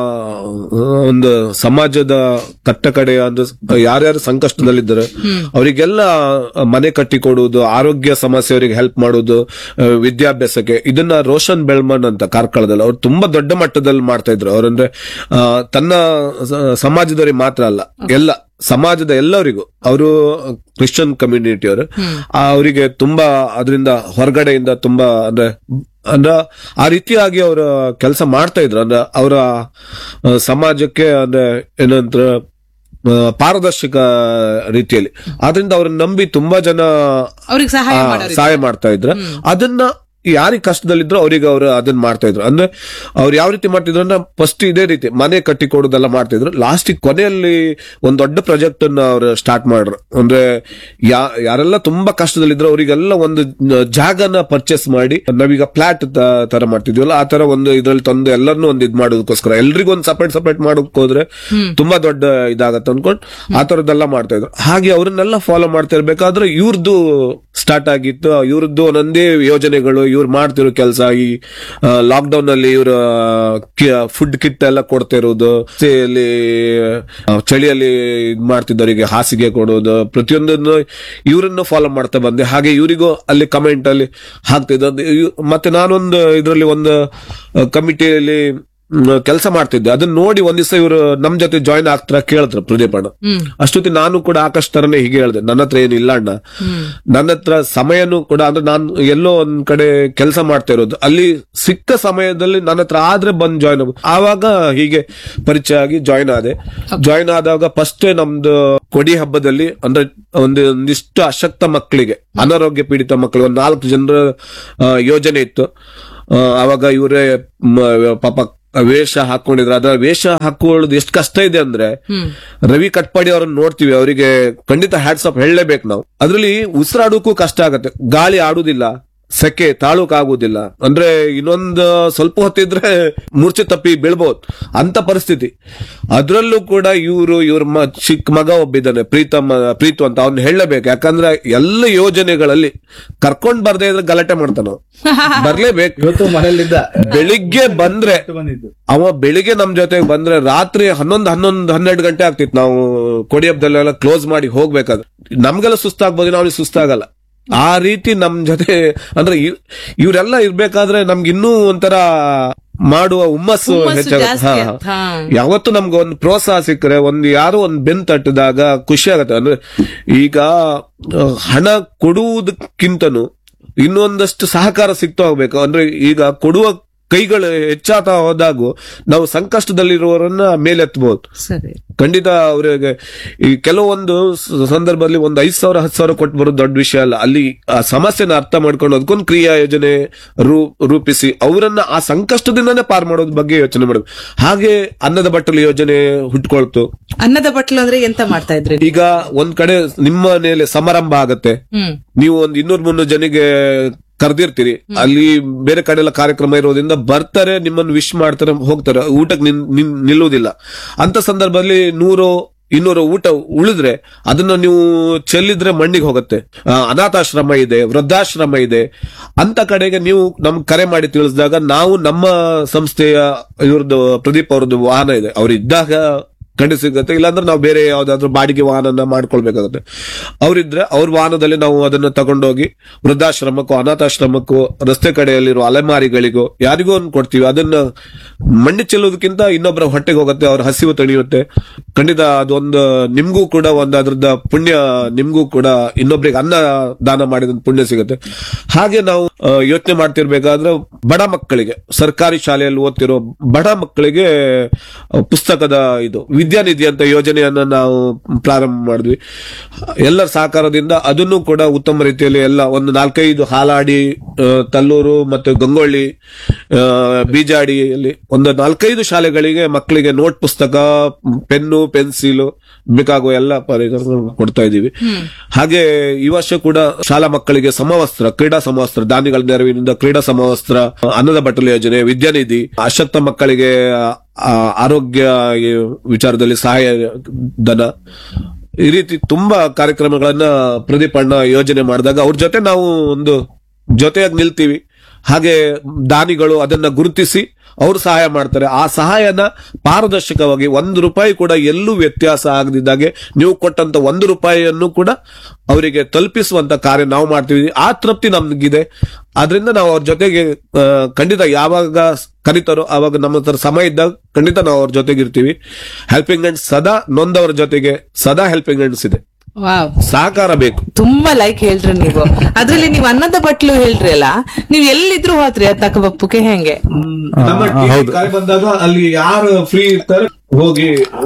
ಒಂದು ಸಮಾಜದ ಕಟ್ಟ ಕಡೆ ಅಂದ್ರೆ ಯಾರ್ಯಾರು ಸಂಕಷ್ಟದಲ್ಲಿದ್ದಾರೆ ಅವರಿಗೆಲ್ಲ ಮನೆ ಕಟ್ಟಿ ಕೊಡುವುದು, ಆರೋಗ್ಯ ಸಮಸ್ಯೆ ಅವರಿಗೆ ಹೆಲ್ಪ್ ಮಾಡುವುದು, ವಿದ್ಯಾಭ್ಯಾಸಕ್ಕೆ, ಇದನ್ನ ರೋಷನ್ ಬೆಳ್ಮಣ್ ಅಂತ ಕಾರ್ಕಳದಲ್ಲಿ ಅವ್ರು ತುಂಬಾ ದೊಡ್ಡ ಮಟ್ಟದಲ್ಲಿ ಮಾಡ್ತಾ ಇದ್ರು. ಅವ್ರಂದ್ರೆ ತನ್ನ ಸಮಾಜದವರಿಗೆ ಮಾತ್ರ ಅಲ್ಲ, ಎಲ್ಲ ಸಮಾಜದ ಎಲ್ಲರಿಗೂ. ಅವರು ಕ್ರಿಶ್ಚಿಯನ್ ಕಮ್ಯುನಿಟಿ ಅವರು, ಅವರಿಗೆ ತುಂಬಾ ಅದರಿಂದ ಹೊರಗಡೆಯಿಂದ ತುಂಬಾ ಅಂದ್ರೆ ಆ ರೀತಿಯಾಗಿ ಅವರ ಕೆಲಸ ಮಾಡ್ತಾ ಇದ್ರು. ಅಂದ್ರೆ ಅವರ ಸಮಾಜಕ್ಕೆ ಅಂದ್ರೆ ಏನಂತ ಪಾರದರ್ಶಕ ರೀತಿಯಲ್ಲಿ. ಆದ್ರಿಂದ ಅವ್ರನ್ನ ನಂಬಿ ತುಂಬಾ ಜನ ಸಹಾಯ ಮಾಡ್ತಾ ಇದ್ರು. ಅದನ್ನ ಯಾರಿಗೆ ಕಷ್ಟದಲ್ಲಿದ್ರು ಅವ್ರಿಗೆ ಅವ್ರು ಅದನ್ನ ಮಾಡ್ತಾ ಇದ್ರು. ಅಂದ್ರೆ ಅವ್ರು ಯಾವ ರೀತಿ ಮಾಡ್ತಿದ್ರು ಅಂದ್ರೆ ಫಸ್ಟ್ ಇದೇ ರೀತಿ ಮನೆ ಕಟ್ಟಿ ಕೊಡೋದೆಲ್ಲ ಮಾಡ್ತಿದ್ರು. ಲಾಸ್ಟ್ ಕೊನೆಯಲ್ಲಿ ಒಂದ್ ದೊಡ್ಡ ಪ್ರಾಜೆಕ್ಟ್ ಅನ್ನ ಅವ್ರು ಸ್ಟಾರ್ಟ್ ಮಾಡ್ರು. ಅಂದ್ರೆ ಯಾರೆಲ್ಲ ತುಂಬಾ ಕಷ್ಟದಲ್ಲಿದ್ರು ಅವರಿಗೆಲ್ಲ ಒಂದು ಜಾಗನ ಪರ್ಚೇಸ್ ಮಾಡಿ, ನಾವೀಗ ಫ್ಲಾಟ್ ತರ ಮಾಡ್ತಿದ್ವಲ್ಲ ಆ ತರ ಒಂದು ಇದ್ರಲ್ಲಿ ತಂದು ಎಲ್ಲರನ್ನೂ ಒಂದು ಇದ್ ಮಾಡೋದಕ್ಕೋಸ್ಕರ ಎಲ್ರಿಗೂ ಒಂದು ಸಪರೇಟ್ ಮಾಡೋಕ್ ಹೋದ್ರೆ ತುಂಬಾ ದೊಡ್ಡ ಇದಾಗತ್ತೆ ಅನ್ಕೊಂಡು ಆ ತರದ್ದೆಲ್ಲ ಮಾಡ್ತಾ ಇದ್ರು. ಹಾಗೆ ಅವ್ರನ್ನೆಲ್ಲ ಫಾಲೋ ಮಾಡ್ತಾ ಇರ್ಬೇಕಾದ್ರೆ ಇವ್ರದ್ದು ಸ್ಟಾರ್ಟ್ ಆಗಿತ್ತು. ಇವ್ರದ್ದು ಒಂದೊಂದೇ ಯೋಜನೆಗಳು, ಇವ್ರು ಮಾಡ್ತಿರೋ ಕೆಲಸ. ಈ ಲಾಕ್ ಡೌನ್ ಅಲ್ಲಿ ಇವ್ರ ಫುಡ್ ಕಿಟ್ ಎಲ್ಲ ಕೊಡ್ತಾ ಇರೋದು, ಚಳಿಯಲ್ಲಿ ಇದ್ ಮಾಡ್ತಿದ್ದವರಿಗೆ ಹಾಸಿಗೆ ಕೊಡೋದು, ಪ್ರತಿಯೊಂದನ್ನು ಇವರನ್ನು ಫಾಲೋ ಮಾಡ್ತಾ ಬಂದೆ. ಹಾಗೆ ಇವರಿಗೂ ಅಲ್ಲಿ ಕಮೆಂಟ್ ಅಲ್ಲಿ ಹಾಕ್ತಿದ್ದ. ಮತ್ತೆ ನಾನೊಂದು ಇದರಲ್ಲಿ ಒಂದು ಕಮಿಟಿಯಲ್ಲಿ ಕೆಲಸ ಮಾಡ್ತಿದ್ದೆ. ಅದನ್ನ ನೋಡಿ ಒಂದ್ ದಿವಸ ಇವರು ನಮ್ ಜೊತೆ ಜಾಯಿನ್ ಆಗ್ತಾರ ಕೇಳಿದ್ರು ಪ್ರದೀಪ್ ಅಣ್ಣ. ಅಷ್ಟೊತ್ತಿ ನಾನು ಕೂಡ ಆಕಾಶ್ ತರನೇ ಹೀಗೆ ಹೇಳ್ದೆ, ನನ್ನ ಹತ್ರ ಏನಿಲ್ಲ ಅಣ್ಣ, ನನ್ನ ಹತ್ರ ಸಮಯನೂ ಕೂಡ, ಅಂದ್ರೆ ನಾನು ಎಲ್ಲೋ ಒಂದ್ ಕಡೆ ಕೆಲಸ ಮಾಡ್ತಾ ಇರೋದು, ಅಲ್ಲಿ ಸಿಕ್ಕ ಸಮಯದಲ್ಲಿ ನನ್ನ ಹತ್ರ ಆದ್ರೆ ಬಂದ್ ಜಾಯಿನ್ ಆಗ. ಆವಾಗ ಹೀಗೆ ಪರಿಚಯ ಆಗಿ ಜಾಯಿನ್ ಆದೆ. ಜಾಯಿನ್ ಆದಾಗ ಫಸ್ಟ್ ನಮ್ದು ಕೊಡಿ ಹಬ್ಬದಲ್ಲಿ ಅಂದ್ರೆ ಒಂದಿಷ್ಟು ಅಶಕ್ತ ಮಕ್ಕಳಿಗೆ, ಅನಾರೋಗ್ಯ ಪೀಡಿತ ಮಕ್ಕಳಿಗೆ 4 ಜನರ ಯೋಜನೆ ಇತ್ತು. ಆವಾಗ ಇವರೇ ಪಾಪ ವೇಷ ಹಾಕೊಂಡಿದ್ರು. ಅದ್ರ ವೇಷ ಹಾಕೊಳ್ಳೋದು ಎಷ್ಟು ಕಷ್ಟ ಇದೆ ಅಂದ್ರೆ, ರವಿ ಕಟ್ಪಾಡಿ ಅವ್ರನ್ನ ನೋಡ್ತೀವಿ, ಅವರಿಗೆ ಖಂಡಿತ ಹ್ಯಾಟ್ಸ್ ಆಫ್ ಹೇಳಲೇಬೇಕು ನಾವು. ಅದ್ರಲ್ಲಿ ಉಸಿರಾಡೋಕ್ಕೂ ಕಷ್ಟ ಆಗತ್ತೆ, ಗಾಳಿ ಆಡುದಿಲ್ಲ, ಸೆಕೆ ತಾಳೂಕಾಗುವುದಿಲ್ಲ. ಅಂದ್ರೆ ಇನ್ನೊಂದು ಸ್ವಲ್ಪ ಹೊತ್ತಿದ್ರೆ ಮೂರ್ಛೆ ತಪ್ಪಿ ಬೀಳ್ಬಹುದು ಅಂತ ಪರಿಸ್ಥಿತಿ. ಅದ್ರಲ್ಲೂ ಕೂಡ ಇವ್ರ ಚಿಕ್ಕ ಮಗ ಒಬ್ಬಿದ್ದಾನೆ, ಪ್ರೀತು ಅಂತ, ಅವ್ನು ಹೇಳಲೇಬೇಕು. ಯಾಕಂದ್ರೆ ಎಲ್ಲ ಯೋಜನೆಗಳಲ್ಲಿ ಕರ್ಕೊಂಡ್ ಬರ್ದೇ ಇದ್ರೆ ಗಲಾಟೆ ಮಾಡ್ತಾನ, ಬರ್ಲೇಬೇಕು. ಇವತ್ತು ಮನೆಯಲ್ಲಿದ್ದ ಬೆಳಿಗ್ಗೆ ಬಂದ್ರೆ ಅವ ಬೆಳಿಗ್ಗೆ ನಮ್ ಜೊತೆಗೆ ಬಂದ್ರೆ ರಾತ್ರಿ 11-12 ಗಂಟೆ ಆಗ್ತಿತ್ತು. ನಾವು ಕೊಡಿ ಹಬ್ಬದಲ್ಲೆಲ್ಲ ಕ್ಲೋಸ್ ಮಾಡಿ ಹೋಗ್ಬೇಕಾದ್ರೆ ನಮ್ಗೆಲ್ಲ ಸುಸ್ತಾಗ್ಬೋದು, ಅವ್ನಿಗೆ ಸುಸ್ತಾಗಲ್ಲ. ಆ ರೀತಿ ನಮ್ ಜೊತೆ ಅಂದ್ರೆ ಇವರೆಲ್ಲ ಇರ್ಬೇಕಾದ್ರೆ ನಮ್ಗೆ ಇನ್ನೂ ಒಂಥರ ಮಾಡುವ ಹುಮ್ಮಸ್ಸು ಹೆಚ್ಚಾಗುತ್ತೆ. ಯಾವತ್ತು ನಮ್ಗೆ ಒಂದು ಪ್ರೋತ್ಸಾಹ ಸಿಕ್ಕರೆ, ಯಾರೋ ಒಂದು ಬೆನ್ ತಟ್ಟಿದಾಗ ಖುಷಿ ಆಗತ್ತೆ. ಅಂದ್ರೆ ಈಗ ಹಣ ಕೊಡುವುದಕ್ಕಿಂತನೂ ಇನ್ನೊಂದಷ್ಟು ಸಹಕಾರ ಸಿಗ್ತಾ ಹೋಗ್ಬೇಕು. ಅಂದ್ರೆ ಈಗ ಕೊಡುವ ಕೈಗಳು ಹೆಚ್ಚಾಗ್ತಾ ಹೋದಾಗೂ ನಾವು ಸಂಕಷ್ಟದಲ್ಲಿರುವವರನ್ನ ಮೇಲೆತ್ತಬಹುದು. ಖಂಡಿತ ಅವರಿಗೆ ಈ ಕೆಲವೊಂದು ಸಂದರ್ಭದಲ್ಲಿ ಒಂದು 5,000 10,000 ಕೊಟ್ಟು ಬರೋದು ದೊಡ್ಡ ವಿಷಯ ಅಲ್ಲ. ಅಲ್ಲಿ ಆ ಸಮಸ್ಯೆನ ಅರ್ಥ ಮಾಡ್ಕೊಂಡು ಅದಕ್ಕೊಂದು ಕ್ರಿಯಾ ಯೋಜನೆ ರೂಪಿಸಿ ಅವರನ್ನ ಆ ಸಂಕಷ್ಟದಿಂದಾನೇ ಪಾರ್ ಮಾಡೋದ್ ಬಗ್ಗೆ ಯೋಚನೆ ಮಾಡಬೇಕು. ಹಾಗೆ ಅನ್ನದ ಬಟ್ಟಲು ಯೋಜನೆ ಹುಟ್ಕೊಳ್ತು. ಅನ್ನದ ಬಟ್ಟಲು ಅಂದ್ರೆ ಎಂತ ಮಾಡ್ತಾ ಇದ್ರಿ? ಈಗ ಒಂದ್ ಕಡೆ ನಿಮ್ಮ ಮನೆಯಲ್ಲಿ ಸಮಾರಂಭ ಆಗತ್ತೆ, ನೀವು ಒಂದ್ 200-300 ಜನಿಗೆ ಕರೆದಿರ್ತೀರಿ, ಅಲ್ಲಿ ಬೇರೆ ಕಡೆ ಎಲ್ಲ ಕಾರ್ಯಕ್ರಮ ಇರೋದ್ರಿಂದ ಬರ್ತಾರೆ, ನಿಮ್ಮನ್ನು ವಿಶ್ ಮಾಡ್ತಾರೆ, ಹೋಗ್ತಾರೆ, ಊಟಕ್ಕೆ ನಿಲ್ಲುವುದಿಲ್ಲ. ಅಂತ ಸಂದರ್ಭದಲ್ಲಿ 100-200 ಊಟ ಉಳಿದ್ರೆ ಅದನ್ನ ನೀವು ಚೆಲ್ಲಿದ್ರೆ ಮಣ್ಣಿಗೆ ಹೋಗುತ್ತೆ. ಅನಾಥಾಶ್ರಮ ಇದೆ, ವೃದ್ಧಾಶ್ರಮ ಇದೆ, ಅಂತ ಕಡೆಗೆ ನೀವು ನಮ್ಗೆ ಕರೆ ಮಾಡಿ ತಿಳಿಸಿದಾಗ ನಾವು ನಮ್ಮ ಸಂಸ್ಥೆಯ ಇವ್ರದ್ದು ಪ್ರದೀಪ್ ಅವ್ರದ್ದು ವಾಹನ ಇದೆ, ಅವ್ರು ಇದ್ದಾಗ ಖಂಡಿತ ಸಿಗುತ್ತೆ. ಇಲ್ಲಾಂದ್ರೆ ನಾವು ಬೇರೆ ಯಾವ್ದಾದ್ರು ಬಾಡಿಗೆ ವಾಹನ ಮಾಡ್ಕೊಳ್ಬೇಕಾಗುತ್ತೆ. ಅವರಿದ್ರೆ ಅವ್ರ ವಾಹನದಲ್ಲಿ ನಾವು ಅದನ್ನ ತಗೊಂಡೋಗಿ ವೃದ್ಧಾಶ್ರಮಕ್ಕೋ ಅನಾಥಾಶ್ರಮಕ್ಕೋ ರಸ್ತೆ ಕಡೆಯಲ್ಲಿರೋ ಅಲೆಮಾರಿಗಳಿಗೋ ಯಾರಿಗೋ ಒಂದು ಕೊಡ್ತೀವಿ. ಅದನ್ನ ಮಣ್ಣಿ ಚೆಲ್ಲೋದಕ್ಕಿಂತ ಇನ್ನೊಬ್ಬರ ಹೊಟ್ಟೆಗೆ ಹೋಗುತ್ತೆ, ಅವ್ರ ಹಸಿವು ತಣಿಯುತ್ತೆ. ಖಂಡಿತ ಅದೊಂದು ನಿಮ್ಗೂ ಕೂಡ ಒಂದು ಅದ್ರದ್ದು ಪುಣ್ಯ, ನಿಮ್ಗೂ ಕೂಡ ಇನ್ನೊಬ್ರಿಗೆ ಅನ್ನ ದಾನ ಮಾಡಿದ ಪುಣ್ಯ ಸಿಗುತ್ತೆ. ಹಾಗೆ ನಾವು ಯೋಚನೆ ಮಾಡ್ತಿರ್ಬೇಕಾದ್ರೆ ಬಡ ಮಕ್ಕಳಿಗೆ, ಸರ್ಕಾರಿ ಶಾಲೆಯಲ್ಲಿ ಓದ್ತಿರೋ ಬಡ ಮಕ್ಕಳಿಗೆ ಪುಸ್ತಕದ ಇದು ವಿದ್ಯಾನಿಧಿ ಅಂತ ಯೋಜನೆಯನ್ನ ನಾವು ಪ್ರಾರಂಭ ಮಾಡಿದ್ವಿ ಎಲ್ಲರ ಸಹಕಾರದಿಂದ. ಅದನ್ನು ಕೂಡ ಉತ್ತಮ ರೀತಿಯಲ್ಲಿ ಎಲ್ಲ ಒಂದು 4-5 ಹಾಲಾಡಿ, ತಲ್ಲೂರು ಮತ್ತು ಗಂಗೊಳ್ಳಿ, ಬೀಜಾಡಿಯಲ್ಲಿ ಒಂದು 4-5 ಶಾಲೆಗಳಿಗೆ ಮಕ್ಕಳಿಗೆ ನೋಟ್ ಪುಸ್ತಕ, ಪೆನ್ನು, ಪೆನ್ಸಿಲ್ ಬೇಕಾಗುವ ಎಲ್ಲ ಪರಿಕರಗಳನ್ನು ಕೊಡ್ತಾ ಇದ್ದೀವಿ. ಹಾಗೆ ಈ ವರ್ಷ ಕೂಡ ಶಾಲಾ ಮಕ್ಕಳಿಗೆ ಸಮವಸ್ತ್ರ, ಕ್ರೀಡಾ ಸಮವಸ್ತ್ರ, ದಾನಿಗಳ ನೆರವಿನಿಂದ ಕ್ರೀಡಾ ಸಮವಸ್ತ್ರ, ಅನ್ನದ ಬಟ್ಟಲು ಯೋಜನೆ, ವಿದ್ಯಾನಿಧಿ, ಅಶಕ್ತ ಮಕ್ಕಳಿಗೆ ಆರೋಗ್ಯ ವಿಚಾರದಲ್ಲಿ ಸಹಾಯ ಧನ, ಈ ರೀತಿ ತುಂಬಾ ಕಾರ್ಯಕ್ರಮಗಳನ್ನ ಪ್ರದೀಪ್ ಅಣ್ಣ ಯೋಜನೆ ಮಾಡಿದಾಗ ಅವ್ರ ಜೊತೆ ನಾವು ಒಂದು ಜೊತೆಯಾಗಿ ನಿಲ್ತೀವಿ. ಹಾಗೆ ದಾನಿಗಳು ಅದನ್ನ ಗುರುತಿಸಿ ಅವರು ಸಹಾಯ ಮಾಡ್ತಾರೆ. ಆ ಸಹಾಯನ ಪಾರದರ್ಶಕವಾಗಿ ₹1 ಕೂಡ ಎಲ್ಲೂ ವ್ಯತ್ಯಾಸ ಆಗದಿದ್ದಾಗೆ ನೀವು ಕೊಟ್ಟಂತ ₹1 ಕೂಡ ಅವರಿಗೆ ತಲುಪಿಸುವಂತ ಕಾರ್ಯ ನಾವು ಮಾಡ್ತೀವಿ. ಆ ತೃಪ್ತಿ ನಮ್ಗಿದೆ. ಆದ್ರಿಂದ ನಾವು ಅವ್ರ ಜೊತೆಗೆ ಖಂಡಿತ ಯಾವಾಗ ಕರೀತಾರೋ ಆವಾಗ ನಮ್ಮ ಹತ್ರ ಸಮಯ ಇದ್ದಾಗ ಖಂಡಿತ ನಾವು ಅವ್ರ ಜೊತೆಗೆ ಇರ್ತೀವಿ. ಹೆಲ್ಪಿಂಗ್ ಹ್ಯಾಂಡ್ಸ್ ಸದಾ ನೊಂದವರ ಜೊತೆಗೆ ಸದಾ ಹೆಲ್ಪಿಂಗ್ ಹ್ಯಾಂಡ್ಸ್ ಇದೆ. ಸಹಕಾರ ಬೇಕು. ತುಂಬಾ ಲೈಕ್ ಹೇಳ್ರಿ ನೀವು. ಅದ್ರಲ್ಲಿ ನೀವು ಅನ್ನದ ಬಟ್ಲು ಹೇಳ್ರಿ ಅಲ್ಲ, ನೀವ್ ಎಲ್ಲಿದ್ರು ಹೋತ್ರಿ ಅದ್ ತಕಬಪ್ಪುಕೆ ಹೆಂಗೆ? ಬಂದಾಗ ಅಲ್ಲಿ ಯಾರು ಫ್ರೀ ಇರ್ತಾರೆ ಹೋಗಿ